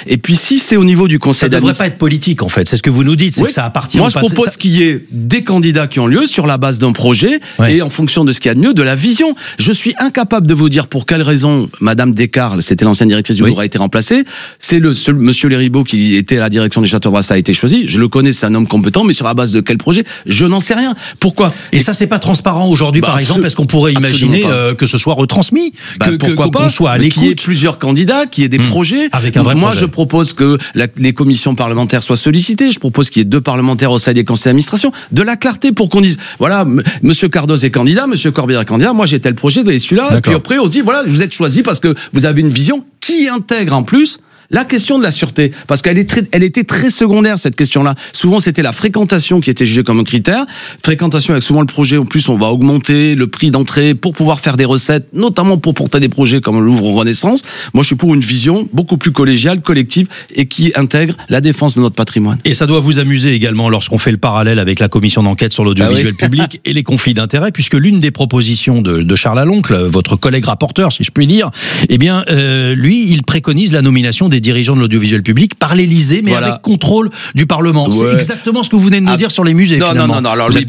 Et puis si c'est au niveau du conseil d'administration... Ça ne devrait pas être politique en fait, c'est ce que vous nous dites, c'est que ça appartient... Moi je propose qu'il y ait des candidats qui ont lieu sur la base d'un projet et en fonction de ce qu'il y a de mieux, de la vision. Je suis incapable de vous dire pour quelle raison Madame Descartes, c'était l'ancienne directrice du Louvre, a été remplacée. C'est le seul Monsieur Léribaud qui était à la direction des Châteaux Brassard a été choisi. Je le connais, c'est un homme compétent, mais sur la base de quel projet? Je n'en sais rien. Pourquoi? Et ça, c'est pas transparent aujourd'hui, par exemple, est-ce qu'on pourrait imaginer que ce soit retransmis, qu'on soit à l'écoute, qu'il y ait plusieurs candidats, qu'il y ait des projets. Avec un vrai projet. Je propose que les commissions parlementaires soient sollicitées. Je propose qu'il y ait 2 parlementaires au sein des conseils d'administration. De la clarté pour qu'on dise, voilà, Monsieur Cardoz est candidat, Monsieur Corbière est candidat, moi j'ai tel projet, vous voyez celui-là. Et puis après, on se dit, voilà, vous êtes choisi parce que vous avez une vision qui intègre en plus la question de la sûreté, parce qu'elle était très secondaire, cette question-là. Souvent, c'était la fréquentation qui était jugée comme un critère. Fréquentation avec souvent le projet, en plus, on va augmenter le prix d'entrée pour pouvoir faire des recettes, notamment pour porter des projets comme le Louvre Renaissance. Moi, je suis pour une vision beaucoup plus collégiale, collective, et qui intègre la défense de notre patrimoine. Et ça doit vous amuser également lorsqu'on fait le parallèle avec la commission d'enquête sur l'audiovisuel public et les conflits d'intérêts, puisque l'une des propositions de Charles Aloncle, votre collègue rapporteur, si je puis dire, eh bien, lui, il préconise la nomination des dirigeants de l'audiovisuel public par l'Élysée, mais avec contrôle du Parlement. C'est exactement ce que vous venez de nous dire sur les musées. Non. Alors lui,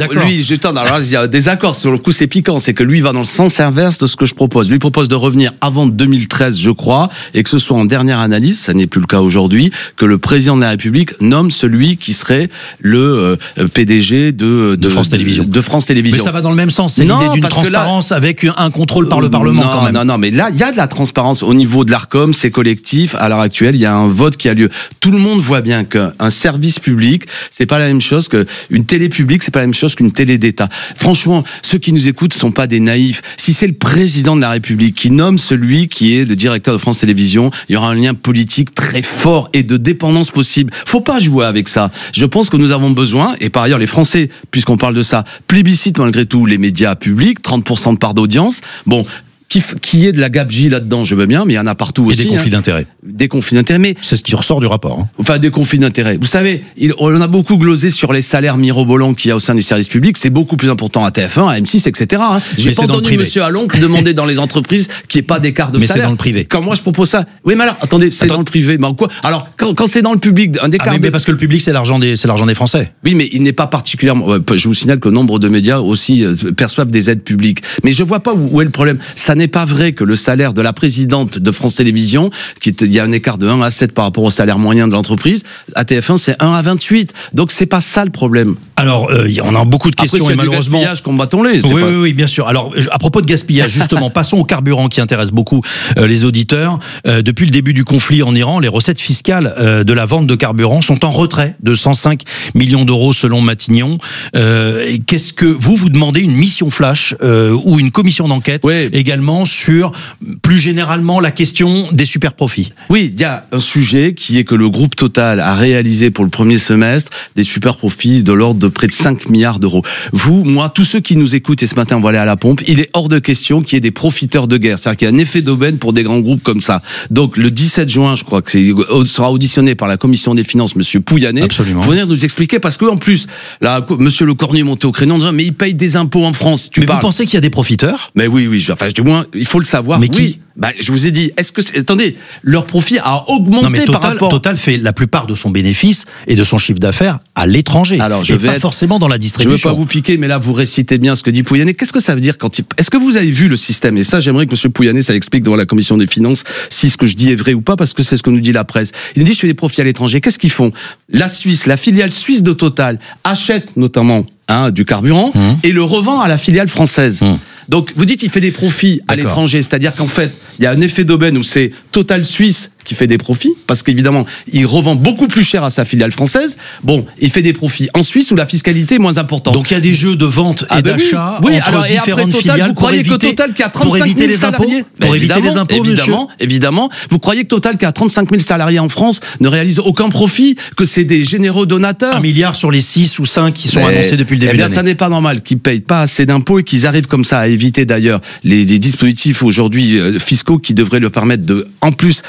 il y a des accords. Sur le coup, c'est piquant. C'est que lui va dans le sens inverse de ce que je propose. Lui propose de revenir avant 2013, je crois, et que ce soit en dernière analyse, ça n'est plus le cas aujourd'hui, que le président de la République nomme celui qui serait le PDG de France Télévisions. Mais ça va dans le même sens. C'est l'idée d'une transparence avec un contrôle par le Parlement quand même. Non, mais là, il y a de la transparence au niveau de l'Arcom, c'est collectif. À l'heure actuelle, il y a un vote qui a lieu. Tout le monde voit bien qu'un service public, c'est pas la même chose qu'une télé publique, c'est pas la même chose qu'une télé d'État. Franchement, ceux qui nous écoutent sont pas des naïfs. Si c'est le président de la République qui nomme celui qui est le directeur de France Télévisions, il y aura un lien politique très fort et de dépendance possible. Faut pas jouer avec ça. Je pense que nous avons besoin, et par ailleurs les Français, puisqu'on parle de ça, plébiscitent malgré tout les médias publics, 30% de part d'audience. Bon, qu'il y ait de la gabegie là-dedans, je veux bien, mais il y en a partout aussi. Et des conflits d'intérêts. Des conflits d'intérêts, mais... C'est ce qui ressort du rapport. Hein. Enfin, des conflits d'intérêts. Vous savez, on a beaucoup glosé sur les salaires mirobolants qu'il y a au sein du service public. C'est beaucoup plus important à TF1, à M6, etc. Hein. J'ai pas entendu Monsieur Aloncle demander dans les entreprises qu'il n'y ait pas d'écart de salaire. Mais c'est dans le privé. Quand moi je propose ça. Oui, mais alors, attendez, c'est dans le privé. Mais en quoi? Alors, quand c'est dans le public, un écart... mais parce que le public, c'est l'argent des Français. Oui, mais il n'est pas particulièrement... Je vous signale que nombre de médias aussi perçoivent des aides publiques. Mais je vois pas où est le problème. Ça n'est pas vrai que le salaire de la présidente de France Télévisions, il y a un écart de 1 à 7 par rapport au salaire moyen de l'entreprise, à TF1 c'est 1 à 28. Donc c'est pas ça le problème. Alors on a beaucoup de questions. Après, et malheureusement, gaspillage, combattons-les. Oui, bien sûr. Alors à propos de gaspillage, justement, passons au carburant qui intéresse beaucoup les auditeurs. Depuis le début du conflit en Iran, les recettes fiscales de la vente de carburant sont en retrait de 105 millions d'euros selon Matignon. Qu'est-ce que vous demandez une mission flash ou une commission d'enquête également sur plus généralement la question des super profits? Oui, il y a un sujet qui est que le groupe Total a réalisé pour le premier semestre des super profits de l'ordre de près de 5 milliards d'euros. Vous, moi, tous ceux qui nous écoutent et ce matin on va aller à la pompe, il est hors de question qu'il y ait des profiteurs de guerre. C'est-à-dire qu'il y a un effet d'aubaine pour des grands groupes comme ça. Donc le 17 juin, je crois que sera auditionné par la commission des finances Monsieur Pouyanné. Absolument. Pour venir nous expliquer, parce que en plus, là, Monsieur Le Cornu est monté au créneau en disant mais ils payent des impôts en France. Vous pensez qu'il y a des profiteurs? Mais oui, du moins, il faut le savoir. Mais qui? Je vous ai dit, attendez, leur profit a augmenté par rapport... Total fait la plupart de son bénéfice et de son chiffre d'affaires à l'étranger. Alors, pas forcément dans la distribution. Je ne veux pas vous piquer, mais là, vous récitez bien ce que dit Pouyanné. Qu'est-ce que ça veut dire Est-ce que vous avez vu le système? Et ça, j'aimerais que M. Pouyanné, ça explique devant la commission des finances si ce que je dis est vrai ou pas, parce que c'est ce que nous dit la presse. Il dit, je fais des profits à l'étranger. Qu'est-ce qu'ils font? La Suisse, la filiale suisse de Total, achète notamment du carburant et le revend à la filiale française. Donc, vous dites, il fait des profits à l'étranger. C'est-à-dire qu'en fait, il y a un effet d'aubaine où c'est Total Suisse qui fait des profits, parce qu'évidemment, il revend beaucoup plus cher à sa filiale française. Bon, il fait des profits en Suisse où la fiscalité est moins importante. Donc il y a des jeux de vente et d'achat entre différentes Total, filiales. Vous croyez que Total qui a 35 000 salariés, pour éviter les impôts, évidemment. Vous croyez que Total qui a 35 000 salariés en France ne réalise aucun profit, que c'est des généreux donateurs? 1 milliard sur les 6 ou 5 qui sont annoncés depuis le début de l'année. Ça n'est pas normal qu'ils payent pas assez d'impôts et qu'ils arrivent comme ça à éviter d'ailleurs des dispositifs aujourd'hui fiscaux qui devraient leur permettre de, en plus,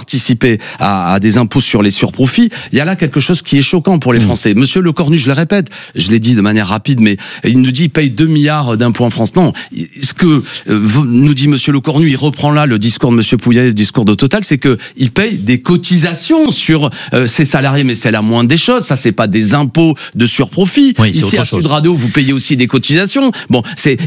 participer à des impôts sur les surprofits. Il y a là quelque chose qui est choquant pour les Français. Monsieur Lecornu, je le répète, je l'ai dit de manière rapide, mais il nous dit il paye 2 milliards d'impôts en France. Non, ce que nous dit Monsieur Lecornu, il reprend là le discours de Monsieur Pouyanné, le discours de Total, c'est que il paye des cotisations sur ses salariés, mais c'est la moindre des choses. Ça, c'est pas des impôts de surprofit. Oui, ici à Sud Radio, vous payez aussi des cotisations. Bon,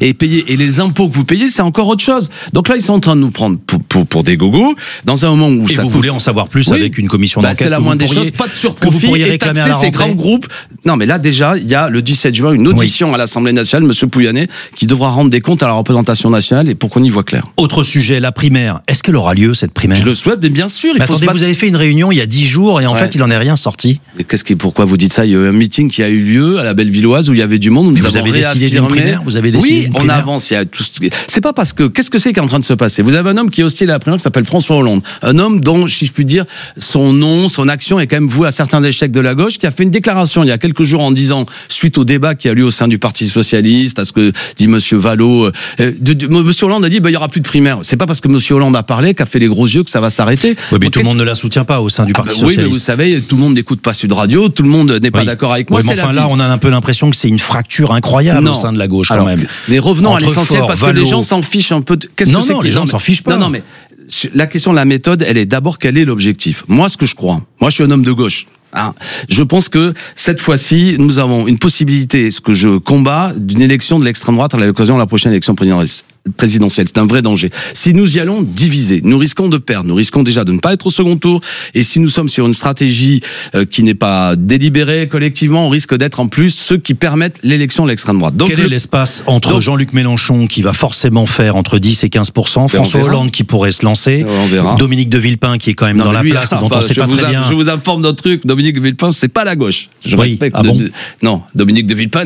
et les impôts que vous payez, c'est encore autre chose. Donc là, ils sont en train de nous prendre pour des gogos dans un moment où et ça vous voulez en savoir plus avec une commission d'enquête. C'est la moindre des choses, pas de surprofit et taxer ces grands groupes. Non, mais là déjà, il y a le 17 juin une audition à l'Assemblée nationale, Monsieur Pouyanné, qui devra rendre des comptes à la représentation nationale et pour qu'on y voit clair. Autre sujet, la primaire. Est-ce qu'elle aura lieu cette primaire? Je le souhaite, mais bien sûr. Attendez, vous avez fait une réunion il y a 10 jours et en fait, il en est rien sorti. Pourquoi vous dites ça? Il y a eu un meeting qui a eu lieu à la Bellevilloise où il y avait du monde. Vous avez décidé d'une primaire? Vous avez décidé d'une primaire? On avance. Il y a tout. C'est pas parce que qu'est-ce que c'est qui est en train de se passer? Vous avez un homme qui est hostile à la primaire qui s'appelle François Hollande, un homme dont, si je puis dire, son nom, son action est quand même vouée à certains échecs de la gauche, qui a fait une déclaration il y a quelques jours en disant, suite au débat qui a lieu au sein du Parti socialiste, à ce que dit Monsieur Vallot, Monsieur Hollande a dit, il y aura plus de primaire. C'est pas parce que Monsieur Hollande a parlé, qu'a fait les gros yeux, que ça va s'arrêter. Oui, mais tout le monde ne la soutient pas au sein du Parti socialiste. Oui, mais vous savez, tout le monde n'écoute pas Sud Radio, tout le monde n'est pas d'accord avec moi. Oui, mais enfin là, on a un peu l'impression que c'est une fracture incroyable au sein de la gauche quand même. Mais revenons à l'essentiel parce que les gens s'en fichent un peu. Non, les gens ne s'en fichent pas. Non, mais la question de la méthode, elle est d'abord quel est l'objectif. Moi, ce que je crois, moi je suis un homme de gauche. Je pense que cette fois-ci, nous avons une possibilité, ce que je combats, d'une élection de l'extrême droite à l'occasion de la prochaine élection présidentielle. C'est un vrai danger. Si nous y allons diviser, nous risquons de perdre. Nous risquons déjà de ne pas être au second tour. Et si nous sommes sur une stratégie qui n'est pas délibérée collectivement, on risque d'être en plus ceux qui permettent l'élection de l'extrême droite. Donc, quel est l'espace entre Jean-Luc Mélenchon qui va forcément faire entre 10 et 15%, François Hollande qui pourrait se lancer, Dominique de Villepin qui est quand même dans la place, dont on sait pas très bien. Je vous informe d'un truc, Dominique de Villepin, c'est pas la gauche. Je respecte. Non, Dominique de Villepin,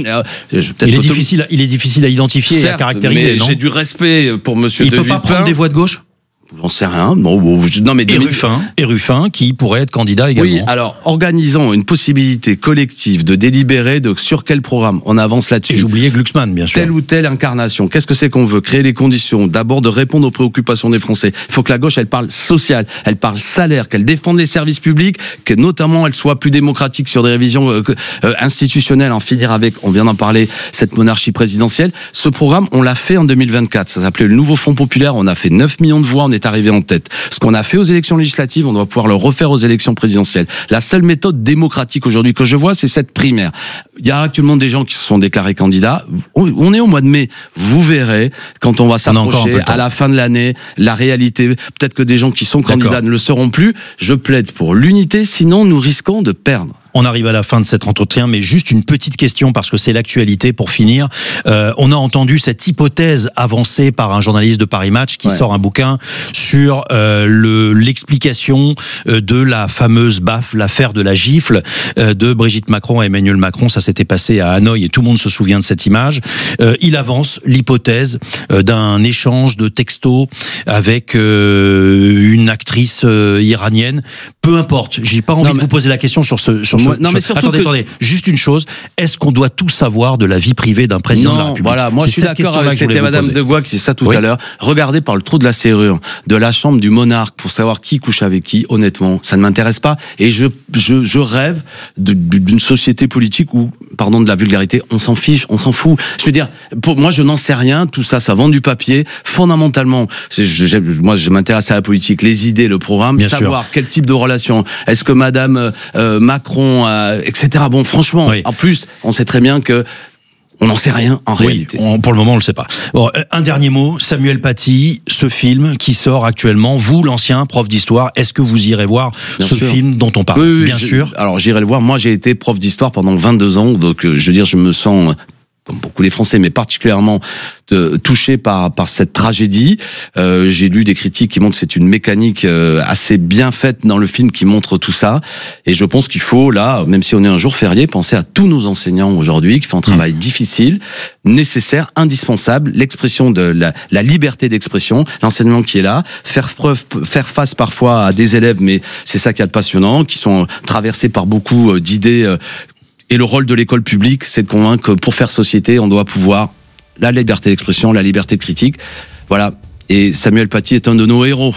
il est difficile à identifier et à caractériser. J'ai du respect pour Monsieur de Villepin. Il peut pas prendre des voix de gauche? J'en sais rien. Non, mais et Ruffin qui pourrait être candidat également. Oui, alors organisons une possibilité collective de délibérer sur quel programme on avance là-dessus. Et j'oubliais Glucksmann, bien sûr. Telle ou telle incarnation. Qu'est-ce que c'est qu'on veut? Créer les conditions d'abord de répondre aux préoccupations des Français. Il faut que la gauche, elle parle social, elle parle salaire, qu'elle défende les services publics, que notamment elle soit plus démocratique sur des révisions institutionnelles, en finir avec, on vient d'en parler, cette monarchie présidentielle. Ce programme, on l'a fait en 2024. Ça s'appelait le Nouveau Front Populaire. On a fait 9 millions de voix. On est arrivé en tête. Ce qu'on a fait aux élections législatives, on doit pouvoir le refaire aux élections présidentielles. La seule méthode démocratique aujourd'hui que je vois, c'est cette primaire. Il y a actuellement des gens qui se sont déclarés candidats. On est au mois de mai. Vous verrez, quand on va s'approcher à la fin de l'année, la réalité. Peut-être que des gens qui sont candidats ne le seront plus. Je plaide pour l'unité, sinon nous risquons de perdre. On arrive à la fin de cet entretien, mais juste une petite question parce que c'est l'actualité pour finir. On a entendu cette hypothèse avancée par un journaliste de Paris Match qui sort un bouquin sur l'explication de la fameuse baffe, l'affaire de la gifle de Brigitte Macron à Emmanuel Macron. Ça s'était passé à Hanoï et tout le monde se souvient de cette image. Il avance l'hypothèse d'un échange de textos avec une actrice iranienne. Peu importe, j'ai pas envie de vous poser la question sur attendez, juste une chose, est-ce qu'on doit tout savoir de la vie privée d'un président de la République? Voilà, moi je suis d'accord avec c'était Madame de Gois qui disait ça tout à l'heure. Regardez par le trou de la serrure de la chambre du monarque pour savoir qui couche avec qui, honnêtement, ça ne m'intéresse pas. Et je rêve d'une société politique où, pardon de la vulgarité, on s'en fiche, on s'en fout. Je veux dire, pour moi je n'en sais rien, tout ça, ça vend du papier. Fondamentalement, moi je m'intéresse à la politique, les idées, le programme, savoir quel type de relation. Est-ce que Madame Macron, etc. Bon, franchement, en plus, on sait très bien que on n'en sait rien en réalité. Pour le moment, on le sait pas. Bon, un dernier mot, Samuel Paty, ce film qui sort actuellement, vous, l'ancien prof d'histoire, est-ce que vous irez voir film dont on parle? Oui, bien sûr. Alors, j'irai le voir. Moi, j'ai été prof d'histoire pendant 22 ans, donc je veux dire, je me sens, comme beaucoup les Français, mais particulièrement touché par cette tragédie. J'ai lu des critiques qui montrent que c'est une mécanique assez bien faite dans le film qui montre tout ça. Et je pense qu'il faut, là, même si on est un jour férié, penser à tous nos enseignants aujourd'hui qui font un travail difficile, nécessaire, indispensable, l'expression de la liberté d'expression, l'enseignement qui est là, faire face parfois à des élèves, mais c'est ça qui est passionnant, qui sont traversés par beaucoup d'idées. Et le rôle de l'école publique, c'est de convaincre que pour faire société, on doit pouvoir la liberté d'expression, la liberté de critique. Voilà. Et Samuel Paty est un de nos héros.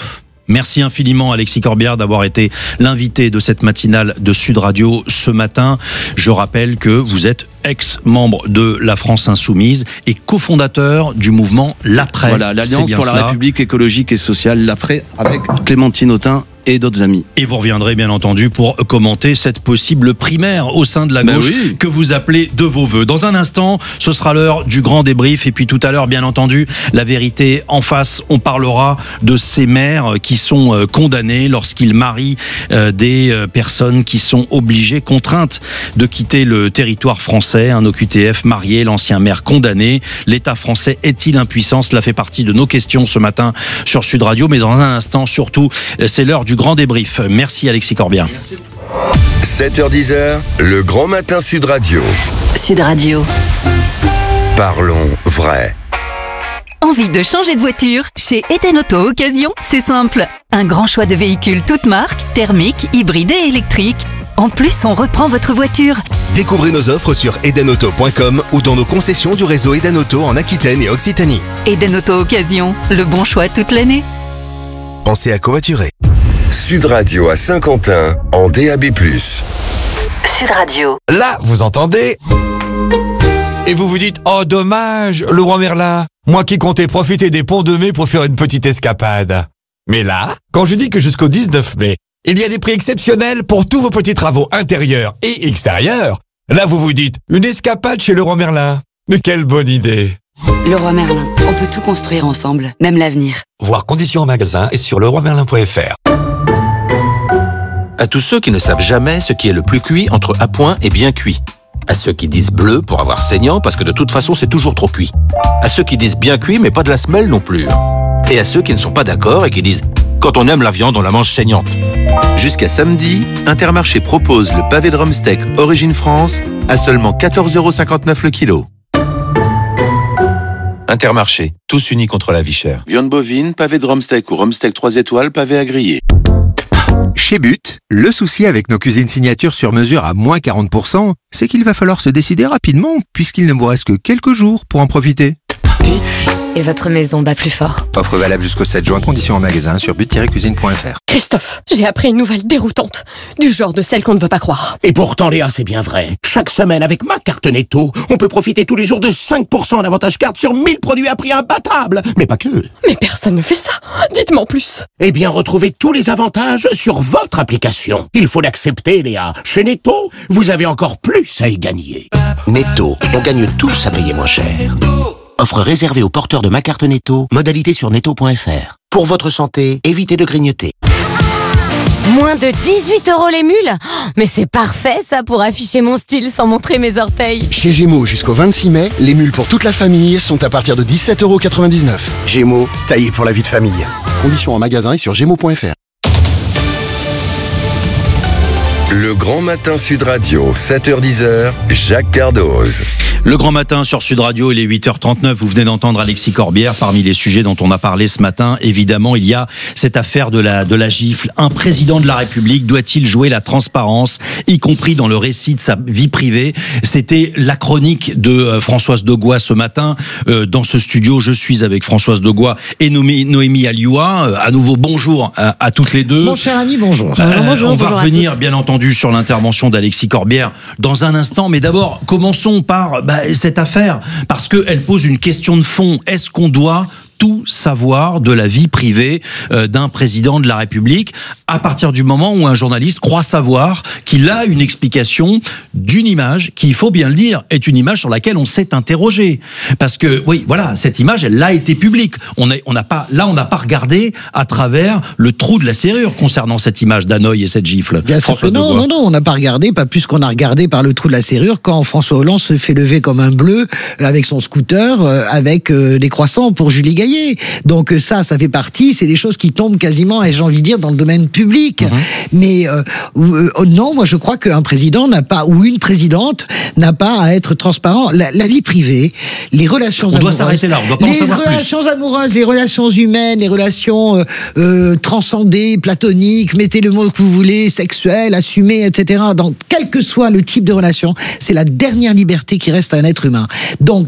Merci infiniment Alexis Corbière d'avoir été l'invité de cette matinale de Sud Radio ce matin. Je rappelle que vous êtes ex-membre de la France Insoumise et cofondateur du mouvement L'Après. Voilà, l'Alliance pour la République écologique et sociale, L'Après, avec Clémentine Autain et d'autres amis. Et vous reviendrez bien entendu pour commenter cette possible primaire au sein de la gauche que vous appelez de vos voeux. Dans un instant, ce sera l'heure du grand débrief et puis tout à l'heure, bien entendu, la vérité en face. On parlera de ces maires qui sont condamnés lorsqu'ils marient des personnes qui sont obligées, contraintes de quitter le territoire français. Un OQTF marié, l'ancien maire condamné. L'État français est-il impuissant? Cela fait partie de nos questions ce matin sur Sud Radio. Mais dans un instant, surtout, c'est l'heure du grand débrief. Merci Alexis Corbière. 7h-10h, le grand matin Sud Radio. Sud Radio. Parlons vrai. Envie de changer de voiture? Chez Eden Auto Occasion, c'est simple. Un grand choix de véhicules toutes marques, thermiques, hybrides et électriques. En plus, on reprend votre voiture. Découvrez nos offres sur edenauto.com ou dans nos concessions du réseau Eden Auto en Aquitaine et Occitanie. Eden Auto Occasion, le bon choix toute l'année. Pensez à covoiturer. Sud Radio à Saint-Quentin en DAB+. Sud Radio. Là, vous entendez? Et vous vous dites, oh dommage, Laurent Merlin, moi qui comptais profiter des ponts de mai pour faire une petite escapade. Mais là, quand je dis que jusqu'au 19 mai, il y a des prix exceptionnels pour tous vos petits travaux intérieurs et extérieurs, là vous vous dites, une escapade chez Leroy Merlin. Mais quelle bonne idée! Leroy Merlin, on peut tout construire ensemble, même l'avenir. Voir conditions en magasin et sur leroymerlin.fr. À tous ceux qui ne savent jamais ce qui est le plus cuit entre à point et bien cuit. À ceux qui disent bleu pour avoir saignant parce que de toute façon c'est toujours trop cuit. À ceux qui disent bien cuit mais pas de la semelle non plus. Et à ceux qui ne sont pas d'accord et qui disent quand on aime la viande on la mange saignante. Jusqu'à samedi, Intermarché propose le pavé de Rumsteak Origine France à seulement 14,59 € le kilo. Intermarché, tous unis contre la vie chère. Viande bovine, pavé de Rumsteak ou Rumsteak 3 étoiles, pavé à griller. Chez But, le souci avec nos cuisines signatures sur mesure à moins 40%, c'est qu'il va falloir se décider rapidement, puisqu'il ne vous reste que quelques jours pour en profiter. But, et votre maison bat plus fort. Offre valable jusqu'au 7 juin, conditions en magasin sur but-cuisine.fr. Christophe, j'ai appris une nouvelle déroutante, du genre de celle qu'on ne veut pas croire. Et pourtant Léa, c'est bien vrai. Chaque semaine avec ma carte Netto, on peut profiter tous les jours de 5% d'avantage carte sur 1000 produits à prix imbattable. Mais pas que. Mais personne ne fait ça. Dites-moi en plus. Eh bien, retrouvez tous les avantages sur votre application. Il faut l'accepter, Léa. Chez Netto, vous avez encore plus à y gagner. Netto, on gagne tous à payer moins cher. Offre réservée aux porteurs de ma carte Netto, modalité sur netto.fr. Pour votre santé, évitez de grignoter. Moins de 18 € les mules? Mais c'est parfait ça pour afficher mon style sans montrer mes orteils. Chez Gémeaux, jusqu'au 26 mai, les mules pour toute la famille sont à partir de 17,99 €. Gémeaux, taillé pour la vie de famille. Conditions en magasin et sur gémeaux.fr. Le grand matin Sud Radio, 7h-10h, Jacques Cardoz. Le grand matin sur Sud Radio, il est 8h39. Vous venez d'entendre Alexis Corbière. Parmi les sujets dont on a parlé ce matin, évidemment, il y a cette affaire de la gifle. Un président de la République doit-il jouer la transparence, y compris dans le récit de sa vie privée? C'était la chronique de Françoise Degois ce matin. Dans ce studio, je suis avec Françoise Degois et Noémie Alioua. À nouveau, bonjour à toutes les deux. Mon cher ami, bonjour. On va revenir, bien entendu, sur l'intervention d'Alexis Corbière dans un instant. Mais d'abord, commençons par cette affaire, parce qu'elle pose une question de fond. Est-ce qu'on doit tout savoir de la vie privée d'un président de la République à partir du moment où un journaliste croit savoir qu'il a une explication d'une image qui, il faut bien le dire, est une image sur laquelle on s'est interrogé. Parce que, oui, voilà, cette image, elle a été publique. On n'a pas regardé à travers le trou de la serrure concernant cette image d'Hanoï et cette gifle. Bien sûr que non, on n'a pas regardé, pas plus qu'on a regardé par le trou de la serrure quand François Hollande se fait lever comme un bleu avec son scooter, avec des croissants pour Julie Gaillet. Donc ça fait partie, c'est des choses qui tombent quasiment, j'ai envie de dire, dans le domaine public. Mais non, moi je crois qu'un président n'a pas, ou une présidente n'a pas à être transparent. La vie privée, les relations amoureuses... On doit s'arrêter là, on doit pas en savoir plus. Les relations amoureuses, les relations humaines, les relations transcendées, platoniques, mettez le mot que vous voulez, sexuelles, assumées, etc. Donc, quel que soit le type de relation, c'est la dernière liberté qui reste à un être humain. Donc, et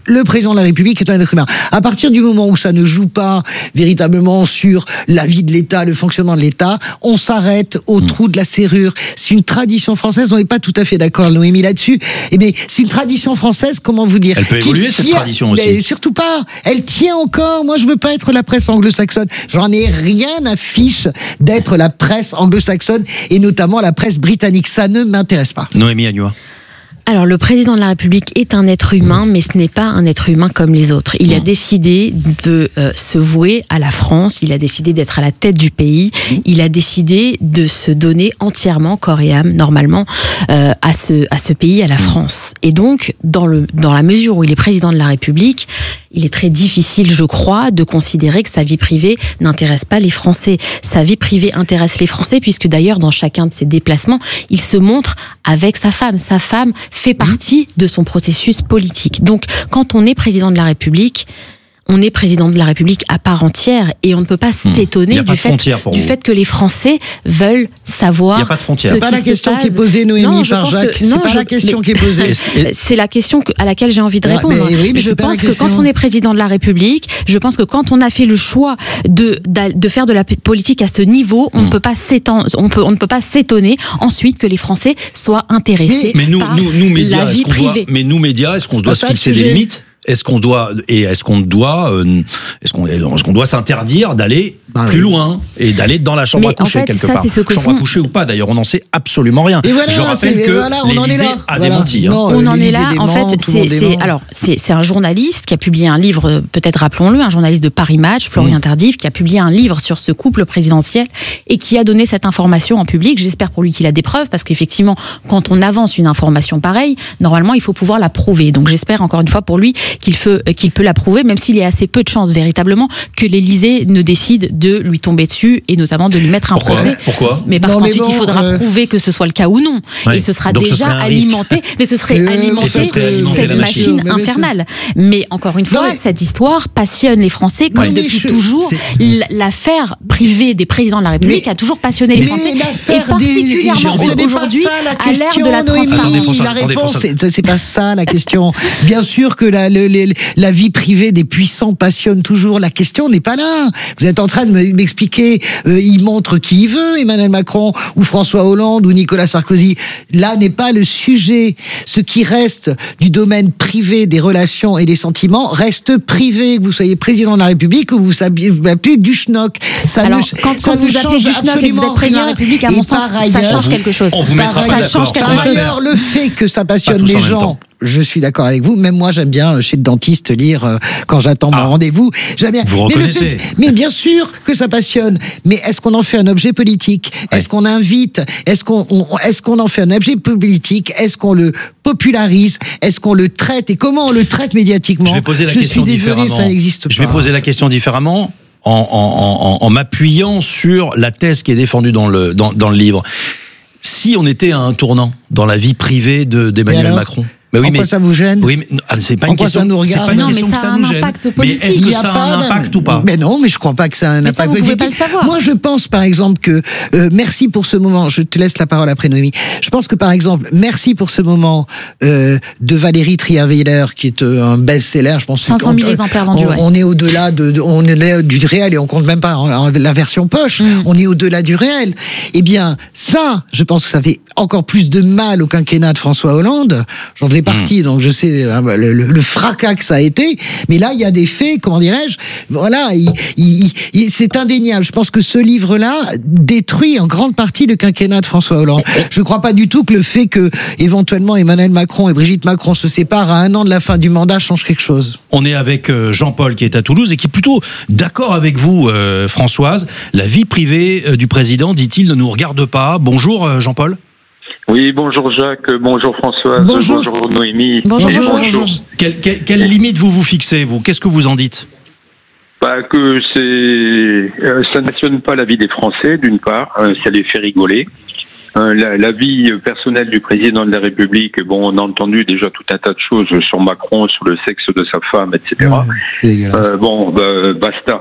le président de la République est un être humain. À partir du moment où ça ne joue pas véritablement sur la vie de l'État, le fonctionnement de l'État, on s'arrête au trou de la serrure. C'est une tradition française, on n'est pas tout à fait d'accord, Noémie, là-dessus. Eh bien, c'est une tradition française, comment vous dire? Elle peut évoluer, cette tradition aussi. Mais surtout pas. Elle tient encore. Moi, je veux pas être la presse anglo-saxonne. J'en ai rien à fiche d'être la presse anglo-saxonne et notamment la presse britannique. Ça ne m'intéresse pas. Noémie Agnoa. Alors, le président de la République est un être humain, mais ce n'est pas un être humain comme les autres. Il a décidé de se vouer à la France, il a décidé d'être à la tête du pays, il a décidé de se donner entièrement, corps et âme, normalement, à ce pays, à la France. Et donc, dans la mesure où il est président de la République, il est très difficile, je crois, de considérer que sa vie privée n'intéresse pas les Français. Sa vie privée intéresse les Français, puisque d'ailleurs, dans chacun de ses déplacements, il se montre avec sa femme. Sa femme fait partie de son processus politique. Donc, quand on est président de la République, on est président de la République à part entière et on ne peut pas s'étonner du fait que les Français veulent savoir. Il n'y a pas de frontière. C'est pas la question qui est posée, Noémie, par Jacques. C'est pas la question qui est posée. C'est la question à laquelle j'ai envie de répondre. Mais je pense que quand on est président de la République, je pense que quand on a fait le choix de faire de la politique à ce niveau, on ne peut pas s'étonner ensuite que les Français soient intéressés par la vie privée. Mais nous, médias, est-ce qu'on doit se fixer des limites ? Est-ce qu'on doit s'interdire d'aller plus loin et d'aller dans la chambre à coucher quelque part, chambre à coucher ou pas d'ailleurs, on n'en sait absolument rien. Voilà, je rappelle que l'Élysée a démenti. On en est là. En fait, c'est un journaliste qui a publié un livre, peut-être rappelons-le, un journaliste de Paris Match, Florian Tardif, qui a publié un livre sur ce couple présidentiel et qui a donné cette information en public. J'espère pour lui qu'il a des preuves, parce qu'effectivement, quand on avance une information pareille, normalement, il faut pouvoir la prouver. Donc j'espère encore une fois pour lui qu'il peut la prouver, même s'il y a assez peu de chances véritablement que l'Élysée ne décide de lui tomber dessus et notamment de lui mettre un procès. Pourquoi ? Mais parce qu'ensuite il faudra prouver que ce soit le cas ou non. Et ce sera déjà alimenté. Mais ce serait alimenter cette machine infernale. Mais encore une fois, cette histoire passionne les Français comme depuis toujours. L'affaire privée des présidents de la République a toujours passionné les Français et particulièrement aujourd'hui à l'ère de la transparence. La réponse, c'est pas ça la question. Bien sûr que la vie privée des puissants passionne toujours. La question n'est pas là. Vous êtes en train de m'expliquer, il montre qui il veut, Emmanuel Macron ou François Hollande ou Nicolas Sarkozy. Là n'est pas le sujet. Ce qui reste du domaine privé des relations et des sentiments reste privé. Que vous soyez président de la République ou vous appelez du schnock. Alors, quand vous appelez du schnock et que vous êtes président de la République, à mon sens, ça change quelque chose. Par ailleurs, le fait que ça passionne les gens, je suis d'accord avec vous. Même moi, j'aime bien chez le dentiste lire quand j'attends mon rendez-vous. J'aime bien. Vous reconnaissez. Mais bien sûr que ça passionne. Mais est-ce qu'on en fait un objet politique ? Est-ce qu'on invite ? Est-ce qu'on en fait un objet politique ? Est-ce qu'on le popularise ? Est-ce qu'on le traite ? Et comment on le traite médiatiquement ? Je vais poser la question différemment. Ça n'existe pas. Je vais poser la question différemment en m'appuyant sur la thèse qui est défendue dans le livre. Si on était à un tournant dans la vie privée d'Emmanuel Macron. En quoi ça vous gêne ? Oui, mais c'est pas une question. C'est pas une question que ça nous gêne. Mais est-ce que ça a un impact ou pas ? Mais non, mais je crois pas que ça a un impact. Vous pouvez pas le savoir. Moi, je pense par exemple que merci pour ce moment. Je te laisse la parole après, Noémie. Je pense que par exemple, merci pour ce moment de Valérie Trierweiler, qui est un best-seller. Je pense 500 000 exemplaires vendus. On est au-delà on est du réel et on compte même pas la version poche. On est au-delà du réel. Eh bien, ça, je pense que ça fait encore plus de mal au quinquennat de François Hollande. J'en faisais partie, donc je sais le fracas que ça a été. Mais là, il y a des faits, comment dirais-je ? Voilà, c'est indéniable. Je pense que ce livre-là détruit en grande partie le quinquennat de François Hollande. Je ne crois pas du tout que le fait que éventuellement Emmanuel Macron et Brigitte Macron se séparent à 1 an de la fin du mandat change quelque chose. On est avec Jean-Paul qui est à Toulouse et qui est plutôt d'accord avec vous, Françoise. La vie privée du président, dit-il, ne nous regarde pas. Bonjour, Jean-Paul. Oui, bonjour Jacques, bonjour Françoise, bonjour Noémie. Bonjour. Quelle limite vous fixez, vous ? Qu'est-ce que vous en dites ? Que ça n'assionne pas la vie des Français, d'une part, ça les fait rigoler. La vie personnelle du président de la République, on a entendu déjà tout un tas de choses sur Macron, sur le sexe de sa femme, etc. C'est dégueulasse. Basta.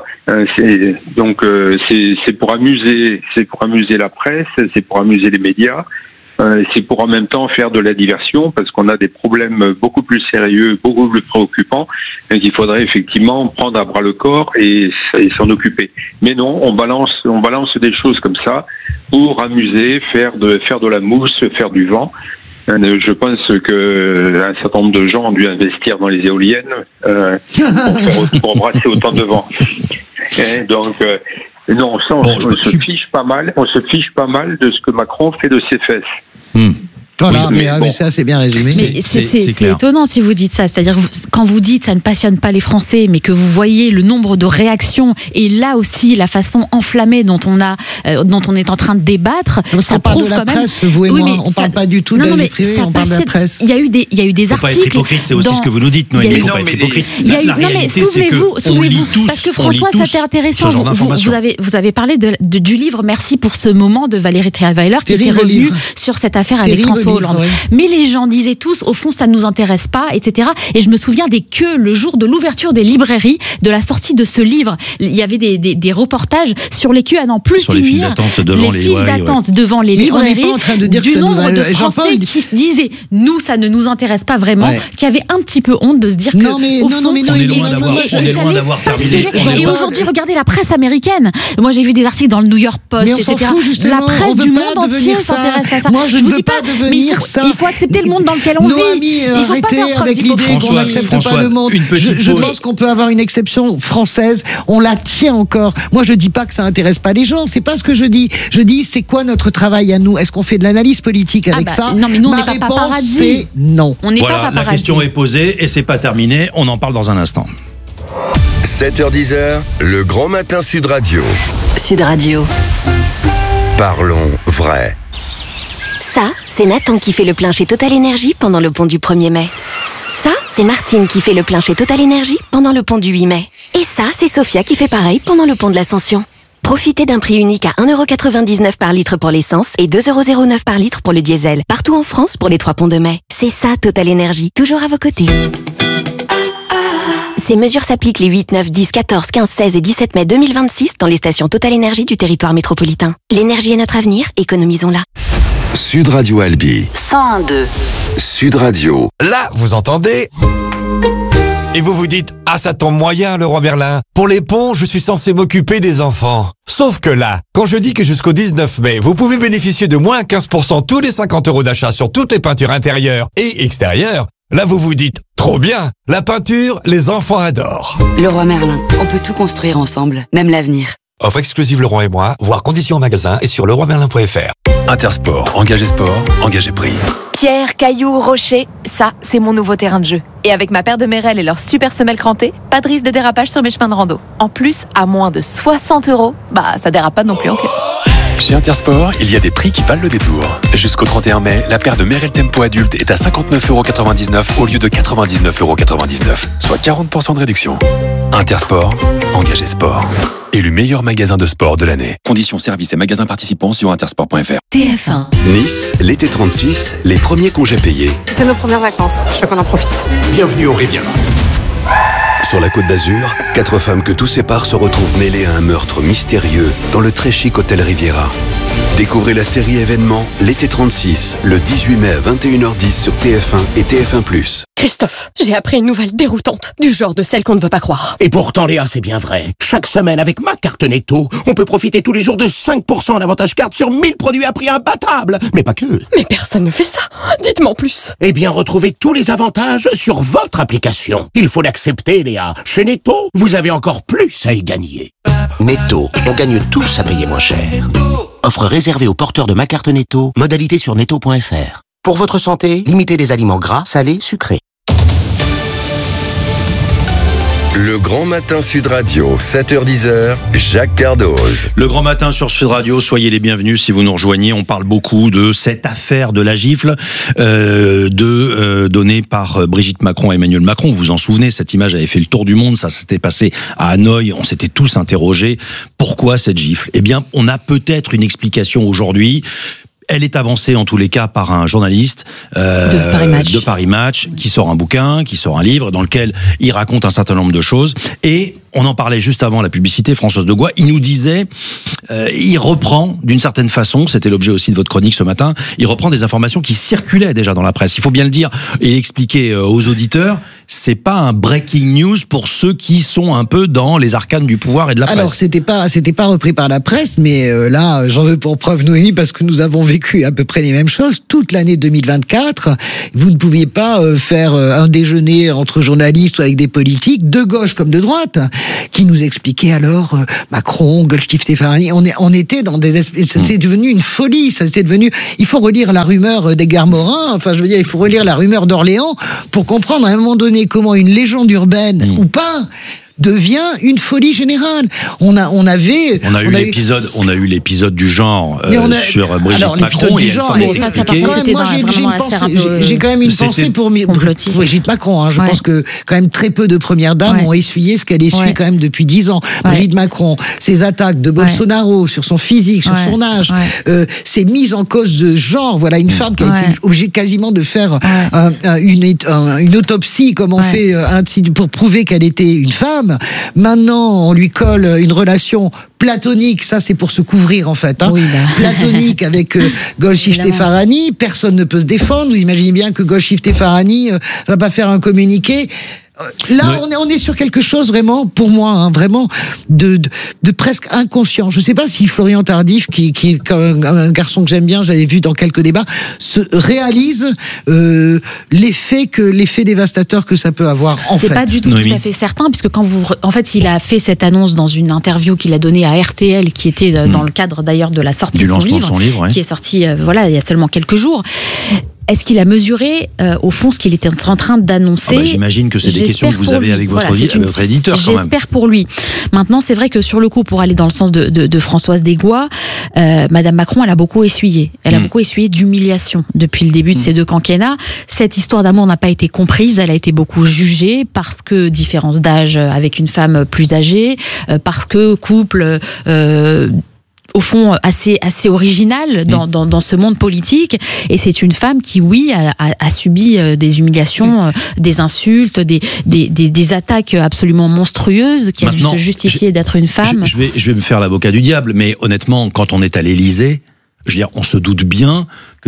C'est pour amuser la presse, c'est pour amuser les médias. c'est pour en même temps faire de la diversion, parce qu'on a des problèmes beaucoup plus sérieux, beaucoup plus préoccupants, et qu'il faudrait effectivement prendre à bras le corps et s'en occuper. Mais non, on balance des choses comme ça pour amuser, faire de la mousse, faire du vent. Je pense que un certain nombre de gens ont dû investir dans les éoliennes pour embrasser autant de vent. Et donc non, ça, on se fiche pas mal. On se fiche pas mal de ce que Macron fait de ses fesses. Voilà, oui, mais ça c'est bien résumé. Mais c'est étonnant si vous dites ça. C'est-à-dire quand vous dites ça ne passionne pas les Français, mais que vous voyez le nombre de réactions et là aussi la façon enflammée dont on est en train de débattre, ça prouve quand même. On parle de la presse, vous et moi. On parle pas du tout de la vie privée, on parle de la presse. Il y a eu des articles. Faut pas être hypocrite, c'est aussi ce que vous nous dites, Noémie. Il faut pas être hypocrite. Non mais souvenez-vous, parce que François, c'était intéressant. Vous avez parlé du livre Merci pour ce moment de Valérie Trierweiler qui était revenu sur cette affaire avec François Hollande. Oui. Mais les gens disaient tous, au fond, ça ne nous intéresse pas, etc. Et je me souviens des queues le jour de l'ouverture des librairies, de la sortie de ce livre. Il y avait des reportages sur les queues à n'en plus finir. Les files d'attente devant les files d'attente devant les librairies. On n'est pas en train de dire du que nombre de Français qui se disaient, nous, ça ne nous intéresse pas vraiment, qui avaient un petit peu honte de se dire que, au fond, on est loin d'avoir terminé. Et aujourd'hui, regardez la presse américaine. Moi, j'ai vu des articles dans le New York Post, etc. La presse du monde entier s'intéresse à ça. Moi, je ne veux pas devenir ça. Il faut accepter le monde dans lequel on vit. Il faut arrêter avec l'idée qu'on n'accepte pas le monde. Je pense qu'on peut avoir une exception française. On la tient encore. Moi, je dis pas que ça intéresse pas les gens. C'est pas ce que je dis. Je dis, c'est quoi notre travail à nous? Est-ce qu'on fait de l'analyse politique avec ça? Non, mais nous, on n'est pas paparazzi. paparazzi. Non. On n'est pas paparazzi. Voilà, la question est posée et c'est pas terminé. On en parle dans un instant. 7h10, le Grand Matin Sud Radio. Sud Radio. Parlons vrai. Ça, c'est Nathan qui fait le plein chez Total Énergie pendant le pont du 1er mai. Ça, c'est Martine qui fait le plein chez Total Énergie pendant le pont du 8 mai. Et ça, c'est Sophia qui fait pareil pendant le pont de l'Ascension. Profitez d'un prix unique à 1,99€ par litre pour l'essence et 2,09€ par litre pour le diesel. Partout en France pour les 3 ponts de mai. C'est ça, Total Énergie. Toujours à vos côtés. Ces mesures s'appliquent les 8, 9, 10, 14, 15, 16 et 17 mai 2026 dans les stations Total Énergie du territoire métropolitain. L'énergie est notre avenir, économisons-la. Sud Radio Albi. 101.2. Sud Radio. Là, vous entendez? Et vous vous dites, ah ça tombe moyen, Leroy Merlin. Pour les ponts, je suis censé m'occuper des enfants. Sauf que là, quand je dis que jusqu'au 19 mai, vous pouvez bénéficier de moins 15% tous les 50€ d'achat sur toutes les peintures intérieures et extérieures, là vous vous dites, trop bien, la peinture, les enfants adorent. Leroy Merlin, on peut tout construire ensemble, même l'avenir. Offre exclusive Leroy et moi, voir conditions en magasin et sur leroymerlin.fr. Intersport, engagez sport, engagez prix. Pierre, cailloux, rochers, ça, c'est mon nouveau terrain de jeu. Et avec ma paire de Merrell et leur super semelle crantée, pas de risque de dérapage sur mes chemins de rando. En plus, à moins de 60€, ça dérape pas non plus en caisse. Chez Intersport, il y a des prix qui valent le détour. Jusqu'au 31 mai, la paire de Merrell Tempo adulte est à 59,99€ au lieu de 99,99€, soit 40% de réduction. Intersport, engagez sport. Élu meilleur magasin de sport de l'année. Conditions, services et magasins participants sur intersport.fr. TF1. Nice, l'été 36, les premiers congés payés. C'est nos premières vacances, je veux qu'on en profite. Bienvenue au Riviera. Sur la Côte d'Azur, 4 femmes que tout sépare se retrouvent mêlées à un meurtre mystérieux dans le très chic hôtel Riviera. Découvrez la série événement L'été 36, le 18 mai à 21h10 sur TF1 et TF1+. Christophe, j'ai appris une nouvelle déroutante, du genre de celle qu'on ne veut pas croire. Et pourtant, Léa, c'est bien vrai. Chaque semaine, avec ma carte Netto, on peut profiter tous les jours de 5% d'avantage carte sur 1000 produits à prix imbattable. Mais pas que. Mais personne ne fait ça. Dites-moi en plus. Eh bien, retrouvez tous les avantages sur votre application. Il faut l'accepter, Léa. Chez Netto, vous avez encore plus à y gagner. Netto, on gagne tous à payer moins cher. Offre réservée aux porteurs de ma carte Netto, modalité sur netto.fr. Pour votre santé, limitez les aliments gras, salés, sucrés. Le Grand Matin Sud Radio, 7h10, Jacques Cardoz. Le Grand Matin sur Sud Radio, soyez les bienvenus si vous nous rejoignez. On parle beaucoup de cette affaire de la gifle donnée par Brigitte Macron et Emmanuel Macron. Vous vous en souvenez, cette image avait fait le tour du monde, ça s'était passé à Hanoï, on s'était tous interrogés. Pourquoi cette gifle? Eh bien, on a peut-être une explication aujourd'hui. Elle est avancée en tous les cas par un journaliste de Paris Match qui sort un bouquin, qui sort un livre dans lequel il raconte un certain nombre de choses. Et on en parlait juste avant la publicité, Françoise Degois, il nous disait, il reprend d'une certaine façon, c'était l'objet aussi de votre chronique ce matin, il reprend des informations qui circulaient déjà dans la presse. Il faut bien le dire et expliquer aux auditeurs, c'est pas un breaking news pour ceux qui sont un peu dans les arcanes du pouvoir et de la presse. Alors c'était pas repris par la presse, mais là j'en veux pour preuve Noémie parce que nous avons vécu à peu près les mêmes choses toute l'année 2024. Vous ne pouviez pas faire un déjeuner entre journalistes ou avec des politiques de gauche comme de droite qui nous expliquaient alors Macron, Goldstift-Stefanini. On était dans des c'est devenu une folie. Ça c'est devenu. Il faut relire la rumeur d'Edgar Morin. Enfin je veux dire il faut relire la rumeur d'Orléans pour comprendre à un moment donné comment une légende urbaine ou pas devient une folie générale. On a eu l'épisode du genre sur Brigitte Macron et j'ai quand même une pensée pour Brigitte Macron. Hein. Je pense que quand même très peu de premières dames ont essuyé ce qu'elle essuie quand même depuis 10 ans. Brigitte Macron, ses attaques de Bolsonaro sur son physique, sur son âge, ses mises en cause de genre. Voilà une femme qui a été obligée quasiment de faire une autopsie comme on fait pour prouver qu'elle était une femme. Maintenant, on lui colle une relation platonique, ça c'est pour se couvrir en fait, platonique avec Goldstift-Stefanini. Personne ne peut se défendre. Vous imaginez bien que Goldstift-Stefanini va pas faire un communiqué. Là, on est sur quelque chose vraiment, pour moi, vraiment de presque inconscient. Je sais pas si Florian Tardif, qui est un garçon que j'aime bien, j'avais vu dans quelques débats, se réalise l'effet dévastateur que ça peut avoir. C'est pas du tout à fait certain, puisque en fait, il a fait cette annonce dans une interview qu'il a donnée à RTL, qui était dans le cadre d'ailleurs de la sortie de son livre, qui est sorti il y a seulement quelques jours. Est-ce qu'il a mesuré, au fond, ce qu'il était en train d'annoncer ? J'imagine que c'est des questions que vous avez avec votre éditeur, quand même. J'espère pour lui. Maintenant, c'est vrai que sur le coup, pour aller dans le sens de Françoise Degois, Madame Macron, elle a beaucoup essuyé. Elle a beaucoup essuyé d'humiliation depuis le début de ces deux quinquennats. Cette histoire d'amour n'a pas été comprise. Elle a été beaucoup jugée parce que différence d'âge avec une femme plus âgée, parce que couple... au fond assez original dans ce monde politique, et c'est une femme qui a subi des humiliations, des insultes, des attaques absolument monstrueuses, qui a dû se justifier d'être une femme. Je vais me faire l'avocat du diable, mais honnêtement, quand on est à l'Élysée, je veux dire, on se doute bien que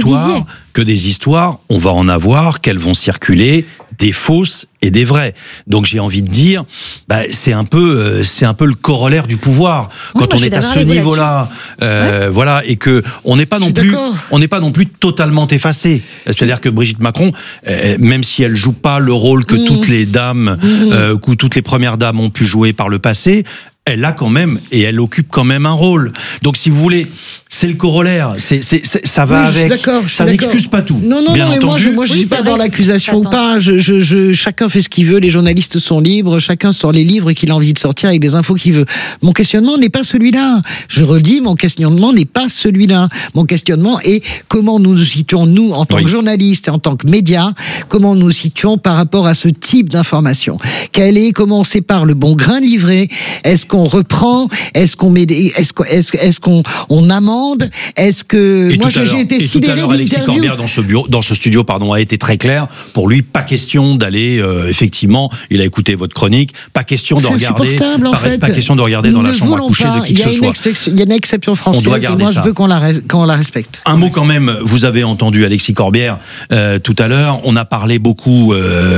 des histoires, on va en avoir, qu'elles vont circuler, des fausses et des vraies. Donc j'ai envie de dire, c'est un peu le corollaire du pouvoir. Quand on est à ce niveau-là, voilà, et que on n'est pas non plus totalement effacé. C'est-à-dire que Brigitte Macron, même si elle joue pas le rôle que toutes les dames, que toutes les premières dames ont pu jouer par le passé, elle a quand même, et elle occupe quand même un rôle. Donc, si vous voulez, c'est le corollaire. Ça va avec. Ça n'excuse pas tout. Non, mais moi, je suis pas dans l'accusation ou pas. Chacun fait ce qu'il veut. Les journalistes sont libres. Chacun sort les livres qu'il a envie de sortir avec les infos qu'il veut. Mon questionnement n'est pas celui-là. Je redis, mon questionnement n'est pas celui-là. Mon questionnement est comment nous nous situons, nous, en tant que journalistes et en tant que médias, comment nous nous situons par rapport à ce type d'information. Comment on sépare le bon grain de livret? Est-ce qu'on reprend? Est-ce qu'on met est-ce qu'on amende? Est-ce que moi j'ai été sidéré d'interview. Alexis Corbière dans ce studio a été très clair. Pour lui, pas question d'aller effectivement. Il a écouté votre chronique. Pas question de regarder. Pas question de regarder dans la chambre à coucher de qui que ce soit. Il y a une exception française. Et moi, je veux qu'on la respecte. Un mot quand même. Vous avez entendu Alexis Corbière tout à l'heure. On a parlé beaucoup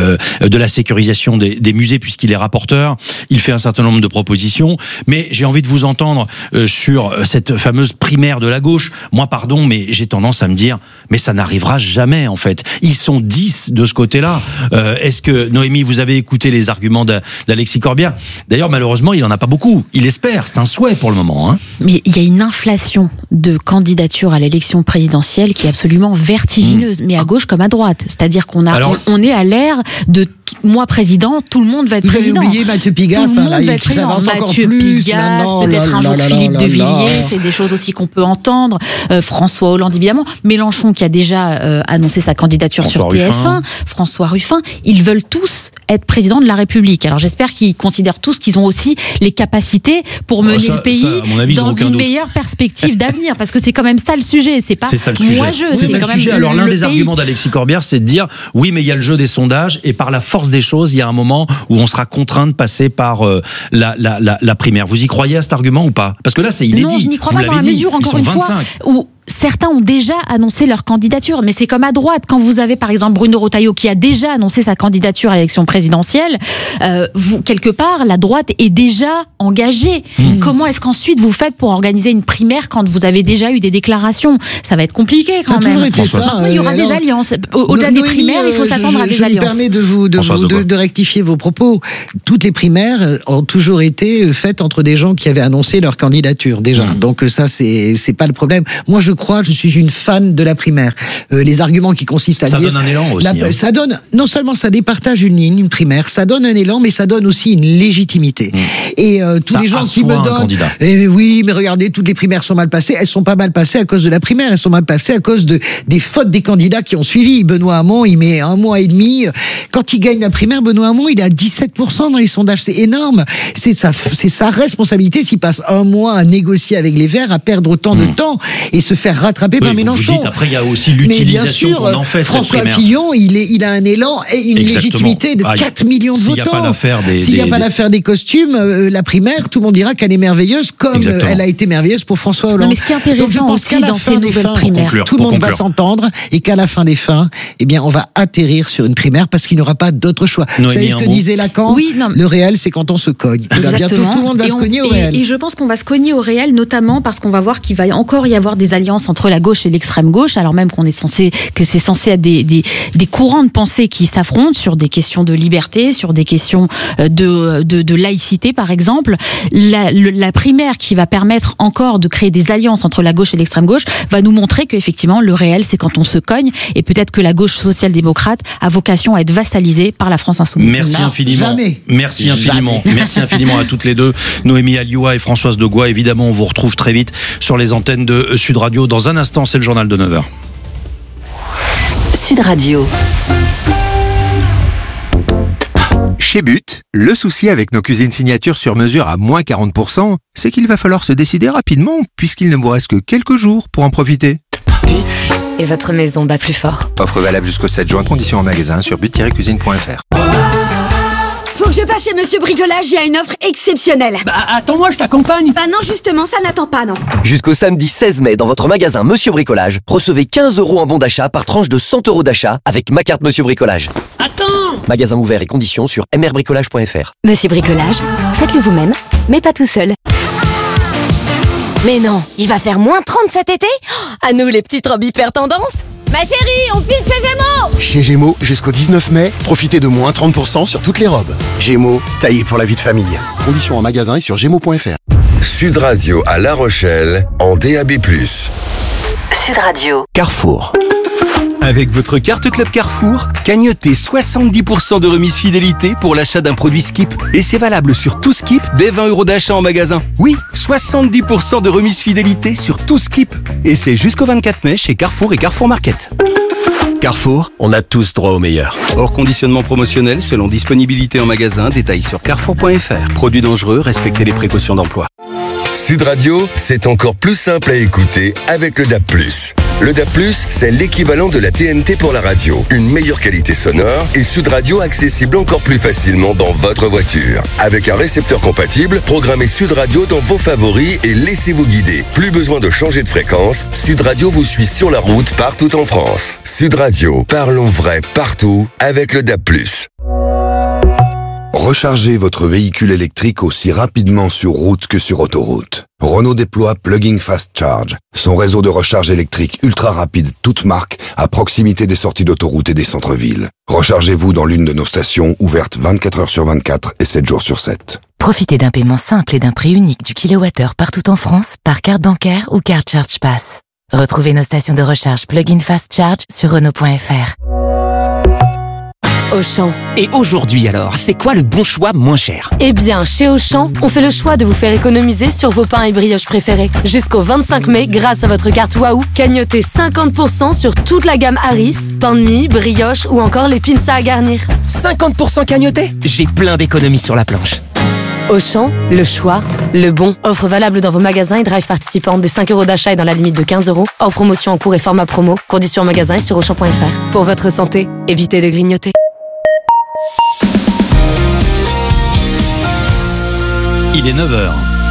de la sécurisation des musées puisqu'il est rapporteur. Il fait un certain nombre de propositions. Mais j'ai envie de vous entendre sur cette fameuse primaire de la gauche. Moi, pardon, mais j'ai tendance à me dire, mais ça n'arrivera jamais, en fait. Ils sont 10 de ce côté-là. Est-ce que, Noémie, vous avez écouté les arguments d'Alexis Corbière? D'ailleurs, malheureusement, il n'en a pas beaucoup. Il espère, c'est un souhait pour le moment. Hein. Mais il y a une inflation de candidatures à l'élection présidentielle qui est absolument vertigineuse, mais à gauche comme à droite. C'est-à-dire qu'on on est à l'ère de moi président, tout le monde va être président. Vous avez oublié Mathieu Pigasse, tout le monde va être président. Mathieu Pigasse, peut-être un jour Philippe de Villiers, c'est des choses aussi qu'on peut entendre. François Hollande, évidemment. Mélenchon qui a déjà annoncé sa candidature sur TF1, François Ruffin. Ils veulent tous être président de la République. Alors j'espère qu'ils considèrent tous qu'ils ont aussi les capacités pour mener le pays dans une meilleure perspective d'avenir, parce que c'est quand même ça le sujet. C'est pas moi-je. C'est quand même. Alors l'un des arguments d'Alexis Corbière, c'est de dire oui, mais il y a le jeu des sondages et par la force des choses, il y a un moment où on sera contraint de passer par la primaire. Vous y croyez à cet argument ou pas? Parce que là, c'est inédit. Non, je n'y crois pas dans la mesure, encore une fois, où certains ont déjà annoncé leur candidature, mais c'est comme à droite. Quand vous avez par exemple Bruno Retailleau qui a déjà annoncé sa candidature à l'élection présidentielle, quelque part, la droite est déjà engagée. Comment est-ce qu'ensuite vous faites pour organiser une primaire quand vous avez déjà eu des déclarations? Ça va être compliqué quand même. Maintenant, il y aura des alliances. Au-delà des primaires, il faut s'attendre à des alliances. Je me permets de rectifier vos propos. Toutes les primaires ont toujours été faites entre des gens qui avaient annoncé leur candidature déjà. Donc ça, c'est pas le problème. Moi, je suis une fan de la primaire. Les arguments qui consistent à dire... Ça donne un élan aussi. Ça donne, non seulement ça départage une ligne, une primaire, ça donne un élan, mais ça donne aussi une légitimité. Et tous les gens qui me donnent... oui, mais regardez, toutes les primaires sont mal passées. Elles sont pas mal passées à cause de la primaire, elles sont mal passées à cause des fautes des candidats qui ont suivi. Benoît Hamon, il met 1 mois et demi. Quand il gagne la primaire, Benoît Hamon, il est à 17% dans les sondages. C'est énorme. C'est sa responsabilité s'il passe 1 mois à négocier avec les Verts, à perdre autant de temps et se faire rattrapé par Mélenchon. Vous dites, après, il y a aussi l'utilisation qu'on en fait. François Fillon, il a un élan et une légitimité de 4 millions de votants. S'il n'y a pas l'affaire des costumes, la primaire, tout le monde dira qu'elle est merveilleuse, comme elle a été merveilleuse pour François Hollande. Non, mais ce qui est intéressant aussi dans ces nouvelles primaires, tout le monde va s'entendre et qu'à la fin des fins, eh bien, on va atterrir sur une primaire parce qu'il n'y aura pas d'autre choix. Vous savez ce que disait Lacan? Le réel, c'est quand on se cogne. Bientôt, tout le monde va se cogner au réel. Et je pense qu'on va se cogner au réel, notamment parce qu'on va voir qu'il va encore y avoir des alliances entre la gauche et l'extrême gauche, alors même que c'est censé être des courants de pensée qui s'affrontent sur des questions de liberté, sur des questions de laïcité, par exemple. La primaire qui va permettre encore de créer des alliances entre la gauche et l'extrême gauche va nous montrer qu'effectivement, le réel, c'est quand on se cogne, et peut-être que la gauche social-démocrate a vocation à être vassalisée par la France insoumise. Merci infiniment. Jamais. Merci infiniment. Merci infiniment à toutes les deux, Noémie Alioua et Françoise Degois. Évidemment, on vous retrouve très vite sur les antennes de Sud Radio. Dans un instant, c'est le journal de 9h. Sud Radio. Chez But, le souci avec nos cuisines signatures sur mesure à moins 40%, c'est qu'il va falloir se décider rapidement, puisqu'il ne vous reste que quelques jours pour en profiter. But, et votre maison bat plus fort. Offre valable jusqu'au 7 juin, conditions en magasin sur but-cuisine.fr. Faut que je passe chez Monsieur Bricolage, il y a une offre exceptionnelle. Bah attends-moi, je t'accompagne. Bah non, justement, ça n'attend pas, non. Jusqu'au samedi 16 mai, dans votre magasin Monsieur Bricolage, recevez 15 € en bon d'achat par tranche de 100 € d'achat avec ma carte Monsieur Bricolage. Attends! Magasin ouvert et conditions sur mrbricolage.fr. Monsieur Bricolage, faites-le vous-même, mais pas tout seul. Mais non, il va faire moins 30 cet été? À nous les petites robes hyper tendance. Ma chérie, on file chez Gémeaux! Chez Gémeaux, jusqu'au 19 mai, profitez de moins 30% sur toutes les robes. Gémeaux, taillé pour la vie de famille. Conditions en magasin et sur gémeaux.fr. Sud Radio à La Rochelle, en DAB+. Sud Radio. Carrefour. Avec votre carte Club Carrefour, cagnotez 70% de remise fidélité pour l'achat d'un produit Skip. Et c'est valable sur tout Skip dès 20 € d'achat en magasin. Oui, 70% de remise fidélité sur tout Skip. Et c'est jusqu'au 24 mai chez Carrefour et Carrefour Market. Carrefour, on a tous droit au meilleur. Hors conditionnement promotionnel selon disponibilité en magasin, détails sur carrefour.fr. Produits dangereux, respectez les précautions d'emploi. Sud Radio, c'est encore plus simple à écouter avec le DAB+. Le DAB+, c'est l'équivalent de la TNT pour la radio. Une meilleure qualité sonore et Sud Radio accessible encore plus facilement dans votre voiture. Avec un récepteur compatible, programmez Sud Radio dans vos favoris et laissez-vous guider. Plus besoin de changer de fréquence, Sud Radio vous suit sur la route partout en France. Sud Radio, parlons vrai partout avec le DAB+. Rechargez votre véhicule électrique aussi rapidement sur route que sur autoroute. Renault déploie Plug-in Fast Charge, son réseau de recharge électrique ultra rapide toute marque à proximité des sorties d'autoroute et des centres-villes. Rechargez-vous dans l'une de nos stations ouvertes 24 heures sur 24 et 7 jours sur 7. Profitez d'un paiement simple et d'un prix unique du kilowattheure partout en France par carte bancaire ou carte Charge Pass. Retrouvez nos stations de recharge Plug-in Fast Charge sur Renault.fr. Auchan. Et aujourd'hui alors, c'est quoi le bon choix moins cher? Eh bien, chez Auchan, on fait le choix de vous faire économiser sur vos pains et brioches préférés. Jusqu'au 25 mai, grâce à votre carte Waouh, cagnotez 50% sur toute la gamme Harris, pain de mie, brioche ou encore les pinces à garnir. 50% cagnoté? J'ai plein d'économies sur la planche. Auchan, le choix, le bon. Offre valable dans vos magasins et drive participants des 5 € d'achat et dans la limite de 15 €. Hors promotion en cours et format promo. Conditions en magasin et sur Auchan.fr. Pour votre santé, évitez de grignoter. Il est 9h.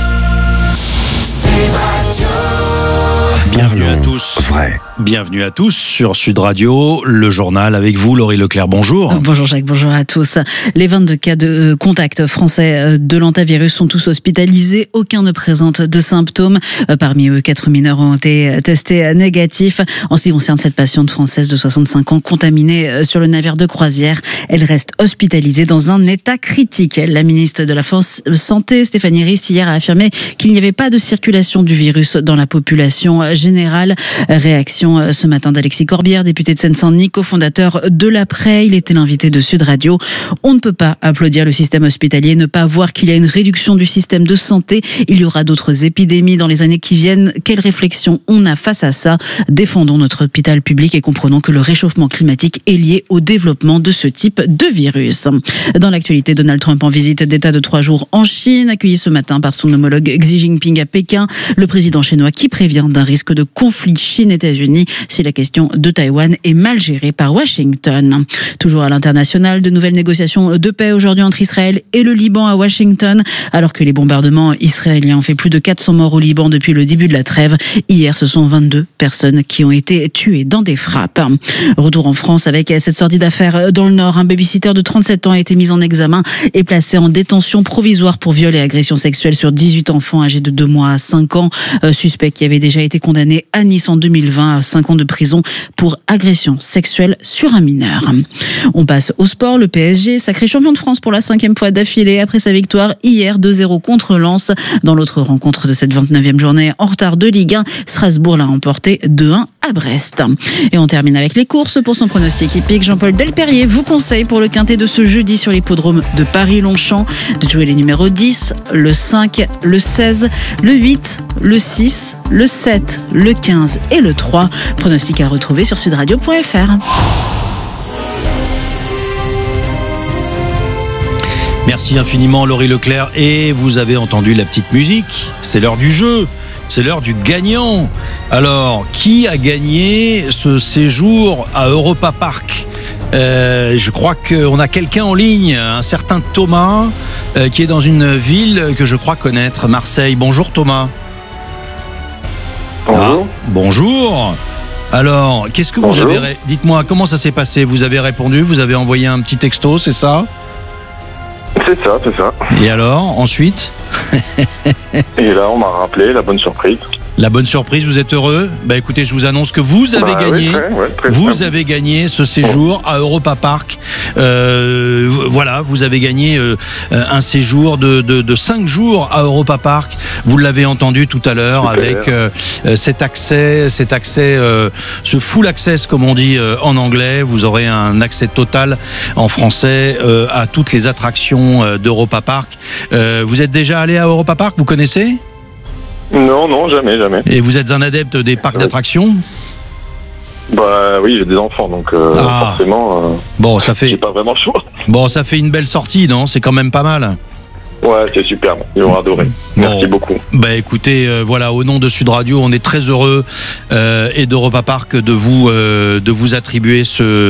Bienvenue à tous. Vrai. Bienvenue à tous sur Sud Radio, le journal avec vous, Laurie Leclerc. Bonjour. Bonjour Jacques, bonjour à tous. Les 22 cas de contact français de l'hantavirus sont tous hospitalisés. Aucun ne présente de symptômes. Parmi eux, 4 mineurs ont été testés négatifs. En ce qui concerne cette patiente française de 65 ans contaminée sur le navire de croisière, elle reste hospitalisée dans un état critique. La ministre de la Santé, Stéphanie Rist, hier a affirmé qu'il n'y avait pas de circulation du virus dans la population générale. Réaction ce matin d'Alexis Corbière, député de Seine-Saint-Denis, cofondateur de l'Après. Il était l'invité de Sud Radio. On ne peut pas applaudir le système hospitalier, ne pas voir qu'il y a une réduction du système de santé. Il y aura d'autres épidémies dans les années qui viennent. Quelle réflexion on a face à ça? Défendons notre hôpital public et comprenons que le réchauffement climatique est lié au développement de ce type de virus. Dans l'actualité, Donald Trump en visite d'État de 3 jours en Chine, accueilli ce matin par son homologue Xi Jinping à Pékin. Le président chinois qui prévient d'un risque de conflit Chine-États-Unis si la question de Taïwan est mal gérée par Washington. Toujours à l'international, de nouvelles négociations de paix aujourd'hui entre Israël et le Liban à Washington, alors que les bombardements israéliens ont fait plus de 400 morts au Liban depuis le début de la trêve. Hier, ce sont 22 personnes qui ont été tuées dans des frappes. Retour en France avec cette sortie d'affaires dans le Nord. Un babysitter de 37 ans a été mis en examen et placé en détention provisoire pour viol et agression sexuelle sur 18 enfants âgés de 2 mois à 5 ans. Suspect qui avait déjà été condamné à Nice en 2020 à 5 ans de prison pour agression sexuelle sur un mineur. On passe au sport. Le PSG, sacré champion de France pour la 5e fois d'affilée après sa victoire hier 2-0 contre Lens. Dans l'autre rencontre de cette 29e journée en retard de Ligue 1, Strasbourg l'a emporté 2-1 à Brest. Et on termine avec les courses. Pour son pronostic hippique, Jean-Paul Delperrier vous conseille pour le quintet de ce jeudi sur l'hippodrome de Paris-Longchamp de jouer les numéros 10, le 5, le 16, le 8, le 6, le 7, le 15 et le 3. Pronostic à retrouver sur sudradio.fr. Merci infiniment Laurie Leclerc. Et vous avez entendu la petite musique. C'est l'heure du jeu. C'est l'heure du gagnant. Alors, qui a gagné ce séjour à Europa Park? Je crois qu'on a quelqu'un en ligne, un certain Thomas, qui est dans une ville que je crois connaître, Marseille. Bonjour Thomas. Bonjour. Bonjour. Alors, qu'est-ce que vous avez... Dites-moi, comment ça s'est passé? Vous avez répondu, vous avez envoyé un petit texto, c'est ça? C'est ça, c'est ça. Et alors, ensuite? Et là, on m'a rappelé, la bonne surprise. La bonne surprise, vous êtes heureux? Bah écoutez, je vous annonce que vous avez gagné. Oui, vous avez gagné ce séjour à Europa Park. Voilà, vous avez gagné un séjour de 5 jours à Europa Park. Vous l'avez entendu tout à l'heure avec cet accès, ce full access comme on dit en anglais. Vous aurez un accès total en français à toutes les attractions d'Europa Park. Vous êtes déjà allé à Europa Park? Vous connaissez? Non, jamais. Et vous êtes un adepte des parcs d'attractions? Bah oui, j'ai des enfants, donc forcément. Bon, ça fait. J'ai pas vraiment le choix. Bon, ça fait une belle sortie, non? C'est quand même pas mal. Ouais, c'est superbe. Ils ont adoré. Merci beaucoup. Bah écoutez, voilà, au nom de Sud Radio, on est très heureux et d'Europa Park de vous attribuer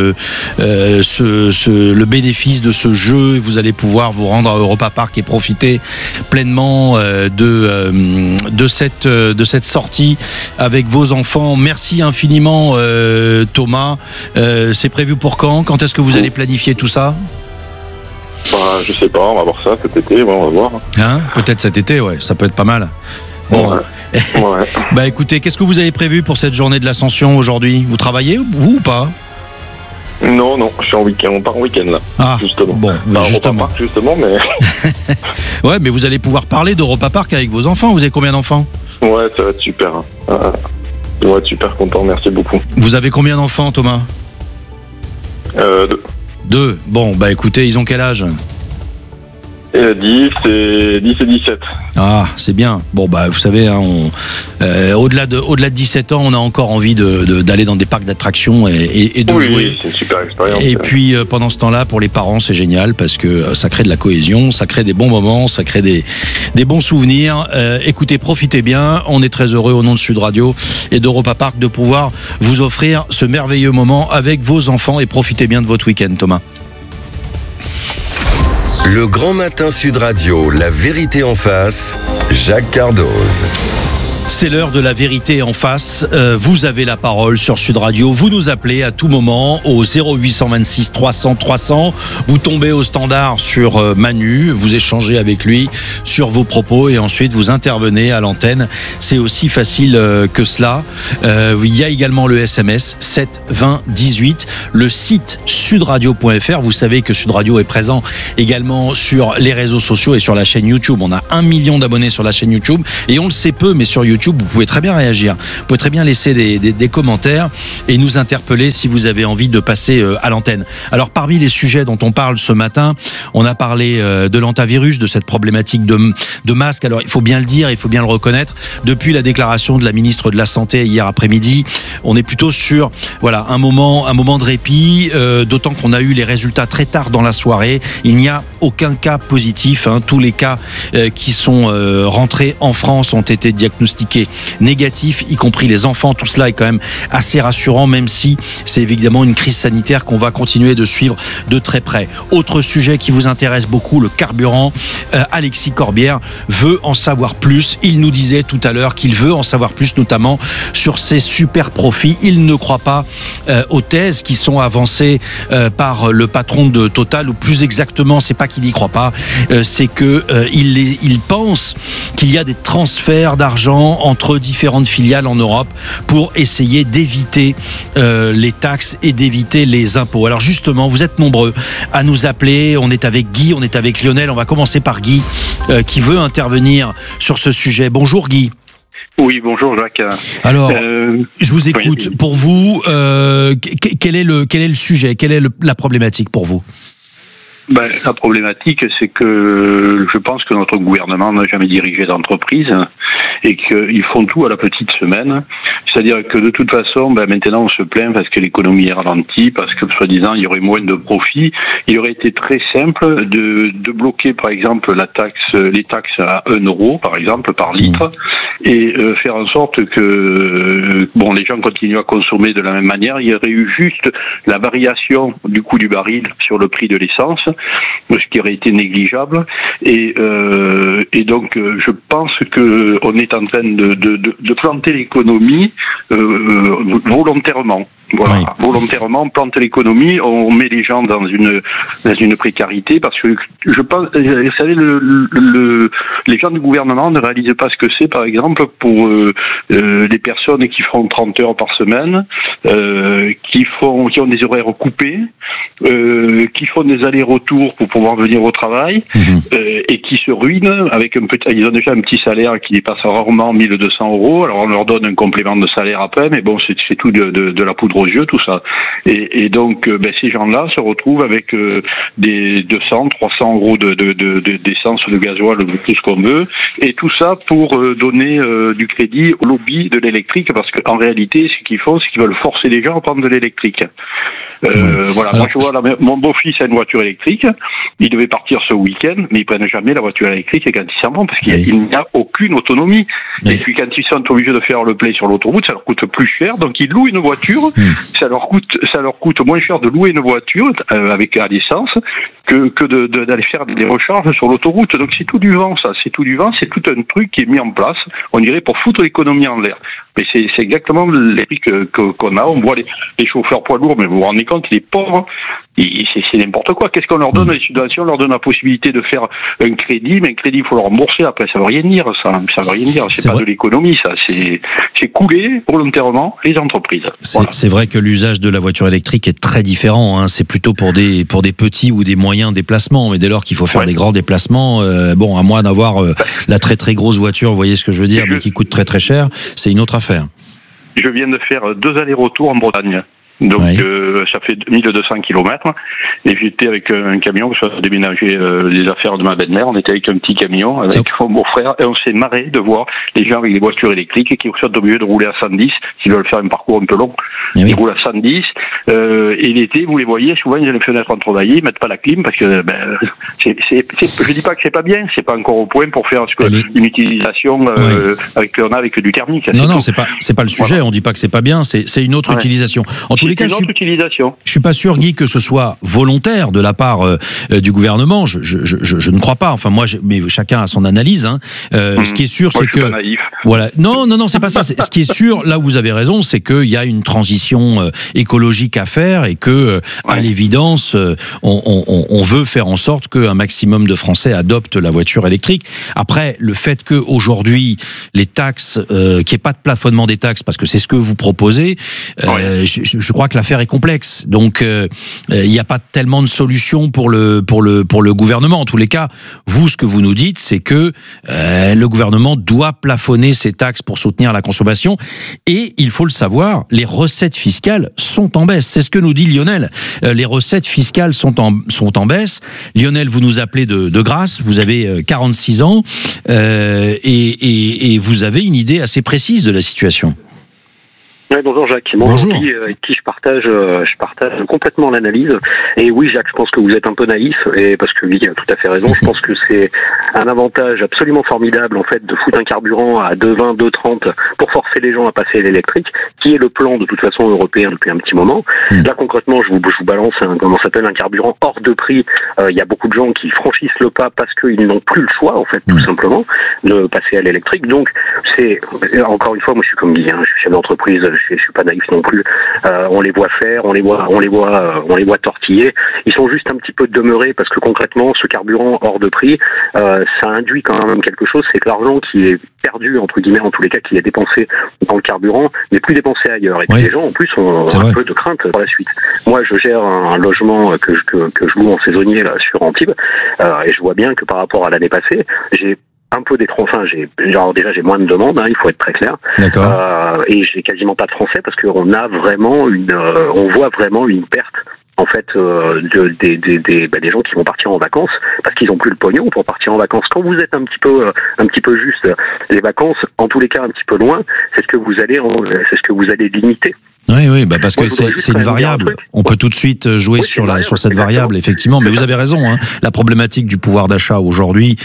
le bénéfice de ce jeu. Vous allez pouvoir vous rendre à Europa Park et profiter pleinement de cette sortie avec vos enfants. Merci infiniment, Thomas. C'est prévu pour quand? Quand est-ce que vous allez planifier tout ça? Bah, je sais pas, on va voir ça cet été, ouais, on va voir. Hein? Peut-être cet été, ouais, ça peut être pas mal. Bon. Ouais. Bah écoutez, qu'est-ce que vous avez prévu pour cette journée de l'Ascension aujourd'hui? Vous travaillez, vous ou pas? Non, je suis en week-end, on part en week-end là. Ah, justement. Bon, justement. Mais... ouais, mais vous allez pouvoir parler d'Europa Park avec vos enfants. Vous avez combien d'enfants? Ouais, ça va être super. On va être super content, merci beaucoup. Vous avez combien d'enfants, Thomas? 2. 2. Bon, bah écoutez, ils ont quel âge ? 10 et 17. Ah, c'est bien. Bon, bah, vous savez, hein, au-delà de 17 ans, on a encore envie d'aller dans des parcs d'attractions et de jouer. Oui, c'est une super expérience. Et puis, pendant ce temps-là, pour les parents, c'est génial parce que ça crée de la cohésion, ça crée des bons moments, ça crée des bons souvenirs. Écoutez, profitez bien. On est très heureux au nom de Sud Radio et d'Europa Park de pouvoir vous offrir ce merveilleux moment avec vos enfants et profitez bien de votre week-end, Thomas. Le Grand Matin Sud Radio, la vérité en face, Jacques Cardoz. C'est l'heure de la vérité en face. Vous avez la parole sur Sud Radio. Vous nous appelez à tout moment au 0826 300 300. Vous tombez au standard sur Manu. Vous échangez avec lui sur vos propos et ensuite vous intervenez à l'antenne. C'est aussi facile que cela. Il y a également le SMS 7 20 18. Le site sudradio.fr. Vous savez que Sud Radio est présent également sur les réseaux sociaux et sur la chaîne YouTube. On a 1 million d'abonnés sur la chaîne YouTube et on le sait peu, mais sur YouTube, vous pouvez très bien réagir. Vous pouvez très bien laisser des commentaires et nous interpeller si vous avez envie de passer à l'antenne. Alors, parmi les sujets dont on parle ce matin, on a parlé de l'antivirus, de cette problématique de masque. Alors, il faut bien le dire, il faut bien le reconnaître. Depuis la déclaration de la ministre de la Santé hier après-midi, on est plutôt sur un moment de répit, d'autant qu'on a eu les résultats très tard dans la soirée. Il n'y a aucun cas positif. Tous les cas qui sont rentrés en France ont été diagnostiqués négatifs, y compris les enfants. Tout cela est quand même assez rassurant, même si c'est évidemment une crise sanitaire qu'on va continuer de suivre de très près. Autre sujet qui vous intéresse beaucoup, le carburant. Alexis Corbière veut en savoir plus. Il nous disait tout à l'heure qu'il veut en savoir plus, notamment sur ses super profits. Il ne croit pas aux thèses qui sont avancées par le patron de Total, ou plus exactement, c'est pas qu'il n'y croit pas, c'est que il pense qu'il y a des transferts d'argent entre différentes filiales en Europe pour essayer d'éviter les taxes et d'éviter les impôts. Alors justement, vous êtes nombreux à nous appeler. On est avec Guy, on est avec Lionel. On va commencer par Guy qui veut intervenir sur ce sujet. Bonjour Guy. Oui, bonjour Jacques. Alors, je vous écoute. Oui. Pour vous, quel est le sujet? Quelle est la problématique pour vous? La problématique, c'est que je pense que notre gouvernement n'a jamais dirigé d'entreprise et qu'ils font tout à la petite semaine. C'est-à-dire que de toute façon, maintenant on se plaint parce que l'économie est ralentie, parce que soi-disant il y aurait moins de profits. Il aurait été très simple de bloquer par exemple les taxes à 1 euro par exemple par litre et faire en sorte que les gens continuent à consommer de la même manière. Il y aurait eu juste la variation du coût du baril sur le prix de l'essence, ce qui aurait été négligeable. Et donc je pense que on est en train de planter l'économie volontairement. Voilà, oui. Volontairement, on plante l'économie, on met les gens dans une précarité, parce que je pense, vous savez, les gens du gouvernement ne réalisent pas ce que c'est, par exemple, pour les personnes qui font 30 heures par semaine, qui ont des horaires coupés, qui font des allers-retours pour pouvoir venir au travail, et qui se ruinent avec ils ont déjà un petit salaire qui dépasse rarement 1 200 €. Alors on leur donne un complément de salaire après, mais bon, c'est tout de la poudre aux yeux, tout ça. Et donc, ces gens-là se retrouvent avec des 200, 300 € d'essence, de gasoil, de tout ce qu'on veut, et tout ça pour donner du crédit au lobby de l'électrique, parce qu'en réalité, ce qu'ils font, c'est qu'ils veulent forcer les gens à prendre de l'électrique. Voilà. Alors, moi, je vois, mon beau-fils a une voiture électrique. Il devait partir ce week-end, mais ils prennent jamais la voiture électrique quand ils s'en vont, parce qu'il n'y a aucune autonomie. Et puis, quand ils sont obligés de faire le plein sur l'autoroute, ça leur coûte plus cher, donc ils louent une voiture. Ça leur coûte moins cher de louer une voiture avec à l'essence que d'aller faire des recharges sur l'autoroute. Donc c'est tout du vent, ça. C'est tout du vent, c'est tout un truc qui est mis en place, on dirait, pour foutre l'économie en l'air. Mais c'est exactement les prix qu'on a. On voit les chauffeurs poids lourds, mais vous vous rendez compte, les pauvres, c'est n'importe quoi. Qu'est-ce qu'on leur donne? Les subventions, on leur donne la possibilité de faire un crédit, mais un crédit, il faut le rembourser. Après, ça veut rien dire, ça. Ça veut rien dire. C'est pas de l'économie, ça. C'est couler volontairement les entreprises. Voilà. C'est vrai que l'usage de la voiture électrique est très différent. Hein. C'est plutôt pour des petits ou des moyens déplacements. Mais dès lors qu'il faut faire des grands déplacements, à moins d'avoir la très très grosse voiture, vous voyez ce que je veux dire, mais qui coûte très très cher, c'est une autre affaire. Je viens de faire 2 allers-retours en Bretagne. Donc ça fait 1200 km et j'étais avec un camion parce que je déménageais les affaires de ma belle-mère. On était avec un petit camion avec mon frère et on s'est marré de voir les gens avec des voitures électriques qui sont obligés de rouler à 110 s'ils veulent faire un parcours un peu long. Ils roulent à 110 et l'été vous les voyez souvent ils ont les fenêtres entrebâillées, ils mettent pas la clim parce que je dis pas que c'est pas bien, c'est pas encore au point pour faire une utilisation avec du thermique. Non, c'est pas le sujet. On dit pas que c'est pas bien, c'est une autre utilisation. En tous les cas, je suis pas sûr, Guy, que ce soit volontaire de la part du gouvernement. Je ne crois pas. Enfin, mais chacun a son analyse. Hein. Ce qui est sûr, c'est que voilà. Non, c'est pas ça. Ce qui est sûr, là où vous avez raison, c'est qu'il y a une transition écologique à faire et que, à l'évidence, on veut faire en sorte qu'un maximum de Français adoptent la voiture électrique. Après, le fait que aujourd'hui les taxes, qu'il n'y ait pas de plafonnement des taxes, parce que c'est ce que vous proposez, je crois que l'affaire est complexe. Donc, il n'y a pas tellement de solutions pour le gouvernement. En tous les cas, vous, ce que vous nous dites, c'est que le gouvernement doit plafonner ses taxes pour soutenir la consommation. Et, il faut le savoir, les recettes fiscales sont en baisse. C'est ce que nous dit Lionel. Les recettes fiscales sont en baisse. Lionel, vous nous appelez de Grasse, vous avez 46 ans et vous avez une idée assez précise de la situation. Oui, bonjour Jacques. Bonjour. Avec qui je partage complètement l'analyse. Et oui, Jacques, je pense que vous êtes un peu naïf, et parce que Guy a tout à fait raison. Je pense que c'est un avantage absolument formidable en fait de foutre un carburant à 2,20, 2,30 pour forcer les gens à passer à l'électrique, qui est le plan de toute façon européen depuis un petit moment. Là concrètement, je vous balance un carburant hors de prix. Il y a beaucoup de gens qui franchissent le pas parce qu'ils n'ont plus le choix en fait, tout simplement, de passer à l'électrique. Donc c'est encore une fois, moi je suis comme Guy, je suis chef d'entreprise. Je suis pas naïf non plus. On les voit faire, on les voit tortiller. Ils sont juste un petit peu demeurés parce que concrètement, ce carburant hors de prix, ça induit quand même quelque chose, c'est que l'argent qui est perdu entre guillemets, en tous les cas, qui est dépensé dans le carburant, n'est plus dépensé ailleurs. Et puis les gens en plus ont un peu de crainte pour la suite. Moi, je gère un logement que je loue en saisonnier là sur Antibes, et je vois bien que par rapport à l'année passée, j'ai un peu déjà j'ai moins de demandes, il faut être très clair. Et j'ai quasiment pas de Français parce qu'on a vraiment on voit vraiment une perte en fait des gens qui vont partir en vacances parce qu'ils ont plus le pognon pour partir en vacances. Quand vous êtes un petit peu juste, les vacances en tous les cas un petit peu loin, c'est ce que vous allez limiter. Oui, parce que c'est une variable. On peut tout de suite jouer sur cette variable, effectivement. Mais vous avez raison. La problématique du pouvoir d'achat aujourd'hui,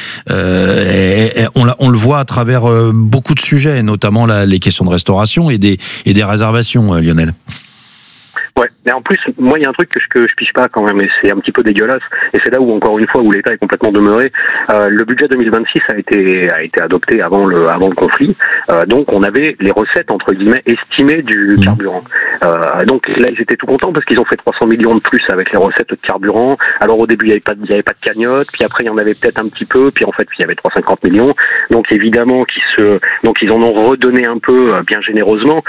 on le voit à travers beaucoup de sujets, notamment les questions de restauration et des réservations, Lionel. Ouais, mais en plus, moi, il y a un truc que je pige pas quand même, et c'est un petit peu dégueulasse, et c'est là où, encore une fois, où l'État est complètement demeuré. Le budget 2026 a été adopté avant le conflit, donc on avait les recettes, entre guillemets, estimées du carburant. Donc là, ils étaient tout contents parce qu'ils ont fait 300 millions de plus avec les recettes de carburant. Alors au début, il y avait pas de cagnotte, puis après, il y en avait peut-être un petit peu, puis en fait, il y avait 350 millions. Donc évidemment, donc ils en ont redonné un peu, bien généreusement.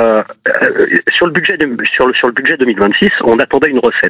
Sur le budget 2026, on attendait une recette.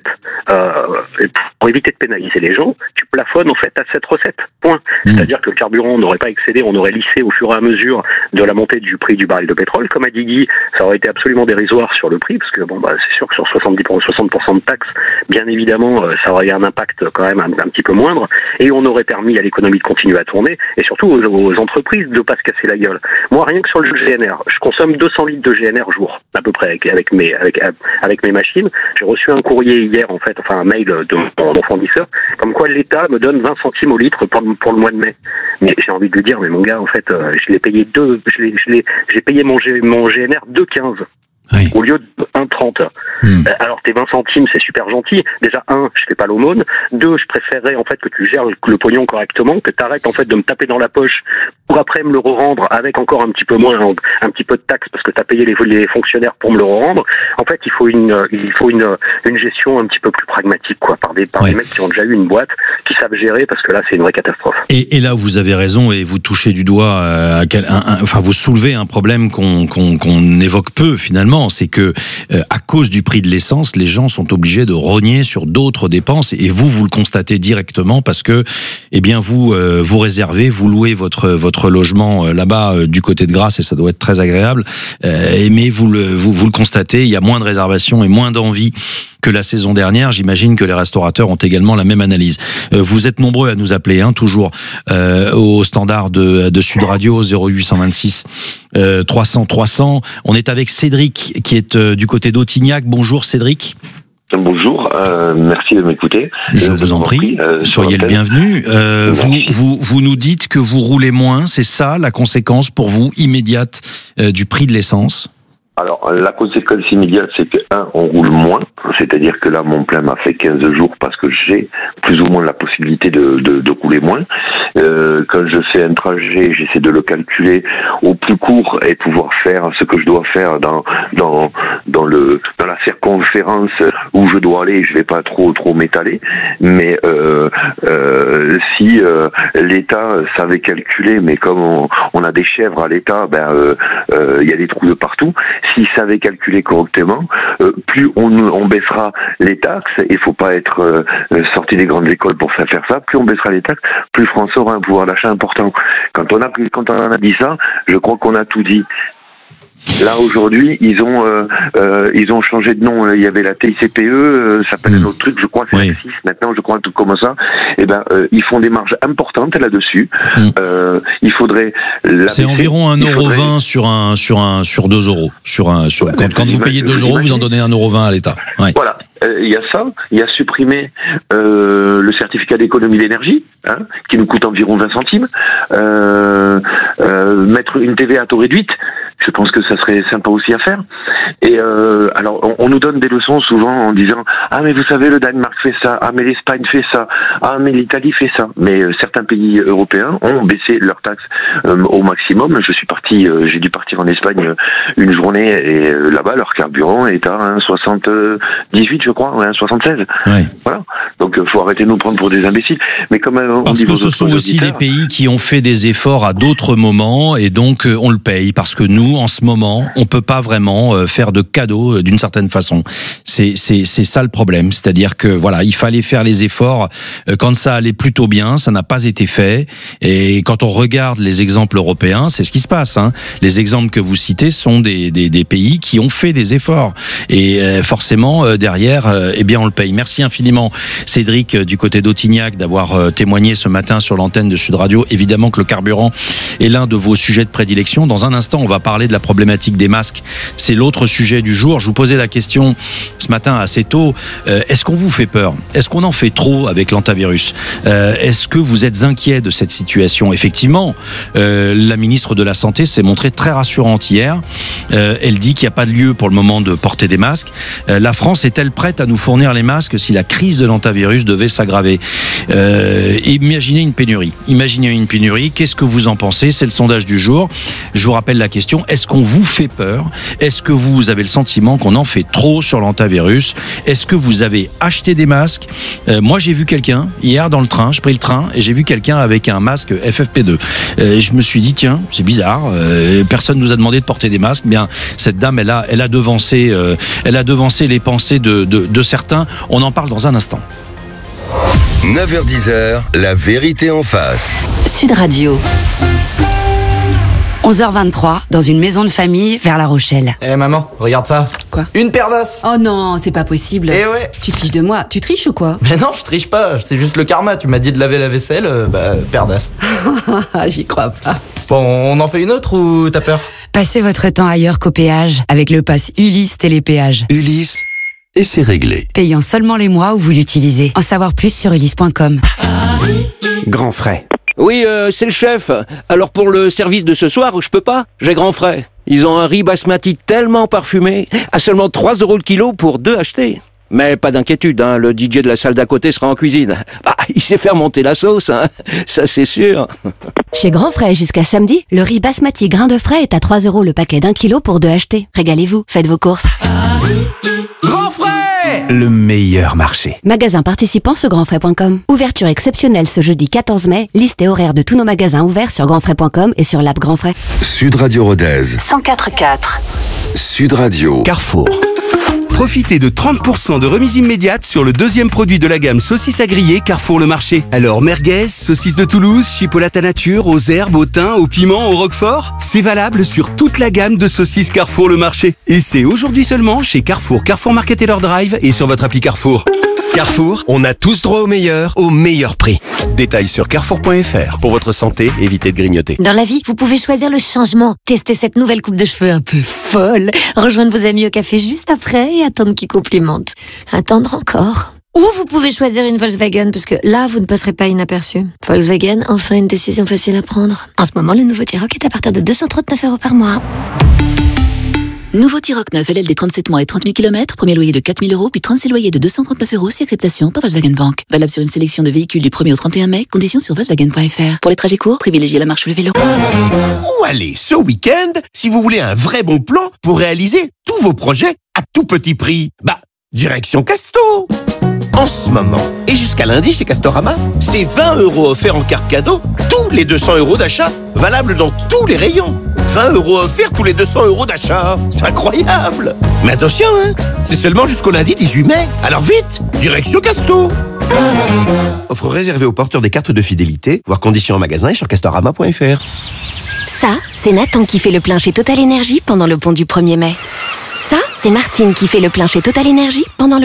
Pour éviter de pénaliser les gens, tu plafonnes en fait à cette recette. Point. C'est-à-dire que le carburant n'aurait pas excédé, on aurait lissé au fur et à mesure de la montée du prix du baril de pétrole. Comme a dit Guy, ça aurait été absolument dérisoire sur le prix, parce que c'est sûr que sur 60% de taxes, bien évidemment, ça aurait eu un impact quand même un petit peu moindre, et on aurait permis à l'économie de continuer à tourner, et surtout aux entreprises de pas se casser la gueule. Moi, rien que sur le GNR, je consomme 200 litres de GNR jour, à peu près, avec mes machines. J'ai reçu un courrier hier, en fait, un mail de mon fournisseur, comme quoi l'État me donne 20 centimes au litre pour le mois de mai. Mais j'ai envie de lui dire, mais mon gars, en fait, je l'ai payé j'ai payé mon GNR 2,15. Au lieu de 1,30. Alors tes 20 centimes, c'est super gentil. Déjà, je fais pas l'aumône. 2, je préférerais en fait que tu gères le pognon correctement, que tu arrêtes en fait de me taper dans la poche pour après me le re-rendre avec encore un petit peu moins, un petit peu de taxes parce que tu as payé les fonctionnaires pour me le re-rendre. En fait, il faut une gestion un petit peu plus pragmatique, quoi, par des mecs qui ont déjà eu une boîte, qui savent gérer, parce que là, c'est une vraie catastrophe. Et là, vous avez raison, et vous touchez du doigt, vous soulevez un problème qu'on évoque peu finalement. effectivement, c'est que à cause du prix de l'essence, les gens sont obligés de rogner sur d'autres dépenses. Et vous le constatez directement parce que, eh bien, vous réservez, vous louez votre logement là-bas du côté de Grasse et ça doit être très agréable. Mais vous le constatez, il y a moins de réservations et moins d'envie que la saison dernière. J'imagine que les restaurateurs ont également la même analyse. Vous êtes nombreux à nous appeler, toujours au standard de Sud Radio 0826 300 300. On est avec Cédric qui est du côté d'Autignac. Bonjour Cédric. Bonjour, merci de m'écouter. Je vous en prie, soyez le bienvenu. Vous nous dites que vous roulez moins, c'est ça la conséquence pour vous immédiate du prix de l'essence ? Alors, la conséquence immédiate, c'est que, on roule moins. C'est-à-dire que là, mon plein m'a fait 15 jours parce que j'ai plus ou moins la possibilité de rouler moins. Quand je fais un trajet, j'essaie de le calculer au plus court et pouvoir faire ce que je dois faire dans la circonférence où je dois aller. Je vais pas trop m'étaler. Mais, si l'État savait calculer, mais comme on a des chèvres à l'État, il y a des trous de partout. S'ils savaient calculer correctement, plus on baissera les taxes, il faut pas être sorti des grandes écoles pour faire ça, plus on baissera les taxes, plus France aura un pouvoir d'achat important. Quand on en a dit ça, je crois qu'on a tout dit. Là aujourd'hui, ils ont changé de nom. Il y avait la TICPE, ça s'appelle un autre truc, je crois, c'est la 6 maintenant, je crois un truc comme ça. Ils font des marges importantes là-dessus. Il faudrait. C'est environ 1,20 € sur 2 euros. Quand vous payez 2 €, vous en donnez 1,20 € à l'État. Ouais. Voilà. Il y a ça, il y a supprimé le certificat d'économie d'énergie, qui nous coûte environ 20 centimes. Mettre une TVA à taux réduite, je pense que ça serait sympa aussi à faire. Et alors, on nous donne des leçons souvent en disant « Ah, mais vous savez, le Danemark fait ça. Ah, mais l'Espagne fait ça. Ah, mais l'Italie fait ça. » Mais certains pays européens ont baissé leurs taxes au maximum. J'ai dû partir en Espagne une journée et là-bas, leur carburant est à 1,78, je crois, 1,76. Ouais. Voilà. Donc, faut arrêter de nous prendre pour des imbéciles. Mais comme parce que ce sont aussi des pays qui ont fait des efforts à d'autres moments et donc on le paye parce que nous, en ce moment, on peut pas vraiment faire de cadeaux d'une certaine façon. C'est ça le problème, c'est-à-dire que voilà, il fallait faire les efforts quand ça allait plutôt bien, ça n'a pas été fait. Et quand on regarde les exemples européens, c'est ce qui se passe. Les exemples que vous citez sont des pays qui ont fait des efforts et forcément derrière, eh bien on le paye. Merci infiniment, Cédric du côté d'Autignac, d'avoir témoigné ce matin sur l'antenne de Sud Radio. Évidemment que le carburant est l'un de vos sujets de prédilection. Dans un instant, on va parler de la problématique des masques. C'est l'autre sujet du jour. Je vous posais la question ce matin assez tôt. Est-ce qu'on vous fait peur ? Est-ce qu'on en fait trop avec l'antivirus ? Est-ce que vous êtes inquiet de cette situation ? Effectivement, la ministre de la Santé s'est montrée très rassurante hier. Elle dit qu'il n'y a pas de lieu pour le moment de porter des masques. La France est-elle prête à nous fournir les masques si la crise de l'antivirus devait s'aggraver ? Imaginez une pénurie. Qu'est-ce que vous en pensez ? C'est le sondage du jour. Je vous rappelle la question. Est-ce qu'on vous fait peur ? Est-ce que vous avez le sentiment qu'on en fait trop sur l'antivirus ? Est-ce que vous avez acheté des masques ? Moi, j'ai vu quelqu'un hier dans le train. J'ai pris le train et j'ai vu quelqu'un avec un masque FFP2. Je me suis dit tiens, c'est bizarre. Personne nous a demandé de porter des masques. Bien, cette dame, elle a devancé les pensées de certains. On en parle dans un instant. 9h-10h, la vérité en face. Sud Radio. 11h23, dans une maison de famille vers La Rochelle. Eh maman, regarde ça. Quoi ? Une paire d'os. Oh non, c'est pas possible. Eh ouais. Tu te fiches de moi. Tu triches ou quoi ? Mais non, je triche pas. C'est juste le karma. Tu m'as dit de laver la vaisselle, paire d'os. J'y crois pas. Bon, on en fait une autre ou t'as peur ? Passez votre temps ailleurs qu'au péage avec le pass Ulysse Télépéage. Ulysse, et c'est réglé. Payant seulement les mois où vous l'utilisez. En savoir plus sur ulysse.com. Grand frais. Oui, c'est le chef. Alors pour le service de ce soir, je peux pas. J'ai grand frais. Ils ont un riz basmati tellement parfumé, à seulement 3 € le kilo pour 2 achetés. Mais pas d'inquiétude, le DJ de la salle d'à côté sera en cuisine. Il sait faire monter la sauce, ça c'est sûr. Chez Grand Frais, jusqu'à samedi, le riz basmati grain de frais est à 3 € le paquet d'1 kilo pour 2 achetés. Régalez-vous, faites vos courses. Grand frais, le meilleur marché. Magasin participant sur grandfrais.com. Ouverture exceptionnelle ce jeudi 14 mai. Liste et horaire de tous nos magasins ouverts sur grandfrais.com et sur l'app Grand Frais. Sud Radio Rodez. 104.4. Sud Radio. Carrefour. Profitez de 30% de remise immédiate sur le deuxième produit de la gamme saucisses à griller Carrefour Le Marché. Alors merguez, saucisses de Toulouse, chipolata à nature, aux herbes, au thym, au piment, au roquefort, c'est valable sur toute la gamme de saucisses Carrefour Le Marché. Et c'est aujourd'hui seulement chez Carrefour, Carrefour Market et leur drive et sur votre appli Carrefour. Carrefour, on a tous droit au meilleur prix. Détails sur carrefour.fr. Pour votre santé, évitez de grignoter. Dans la vie, vous pouvez choisir le changement. Tester cette nouvelle coupe de cheveux un peu folle. Rejoindre vos amis au café juste après et attendre qu'ils complimentent. Attendre encore. Ou vous pouvez choisir une Volkswagen, parce que là, vous ne passerez pas inaperçu. Volkswagen, enfin une décision facile à prendre. En ce moment, le nouveau T-Roc est à partir de 239 € par mois. Nouveau T-Roc 9 LLD 37 mois et 30 000 km, premier loyer de 4 000 €, puis 36 loyers de 239 € si acceptation par Volkswagen Bank. Valable sur une sélection de véhicules du 1er au 31 mai, conditions sur Volkswagen.fr. Pour les trajets courts, privilégiez la marche ou le vélo. Où aller ce week-end si vous voulez un vrai bon plan pour réaliser tous vos projets à tout petit prix? Direction Casto. En ce moment, et jusqu'à lundi chez Castorama, c'est 20 € offerts en carte cadeau tous les 200 € d'achat, valable dans tous les rayons. 20 € offerts tous les 200 € d'achat. C'est incroyable. Mais attention, c'est seulement jusqu'au lundi 18 mai. Alors vite, direction Casto. Offre réservée aux porteurs des cartes de fidélité, voir conditions en magasin et sur castorama.fr. Ça, c'est Nathan qui fait le plein chez Total Énergie pendant le pont du 1er mai. Ça, c'est Martine qui fait le plein chez Total Énergie pendant le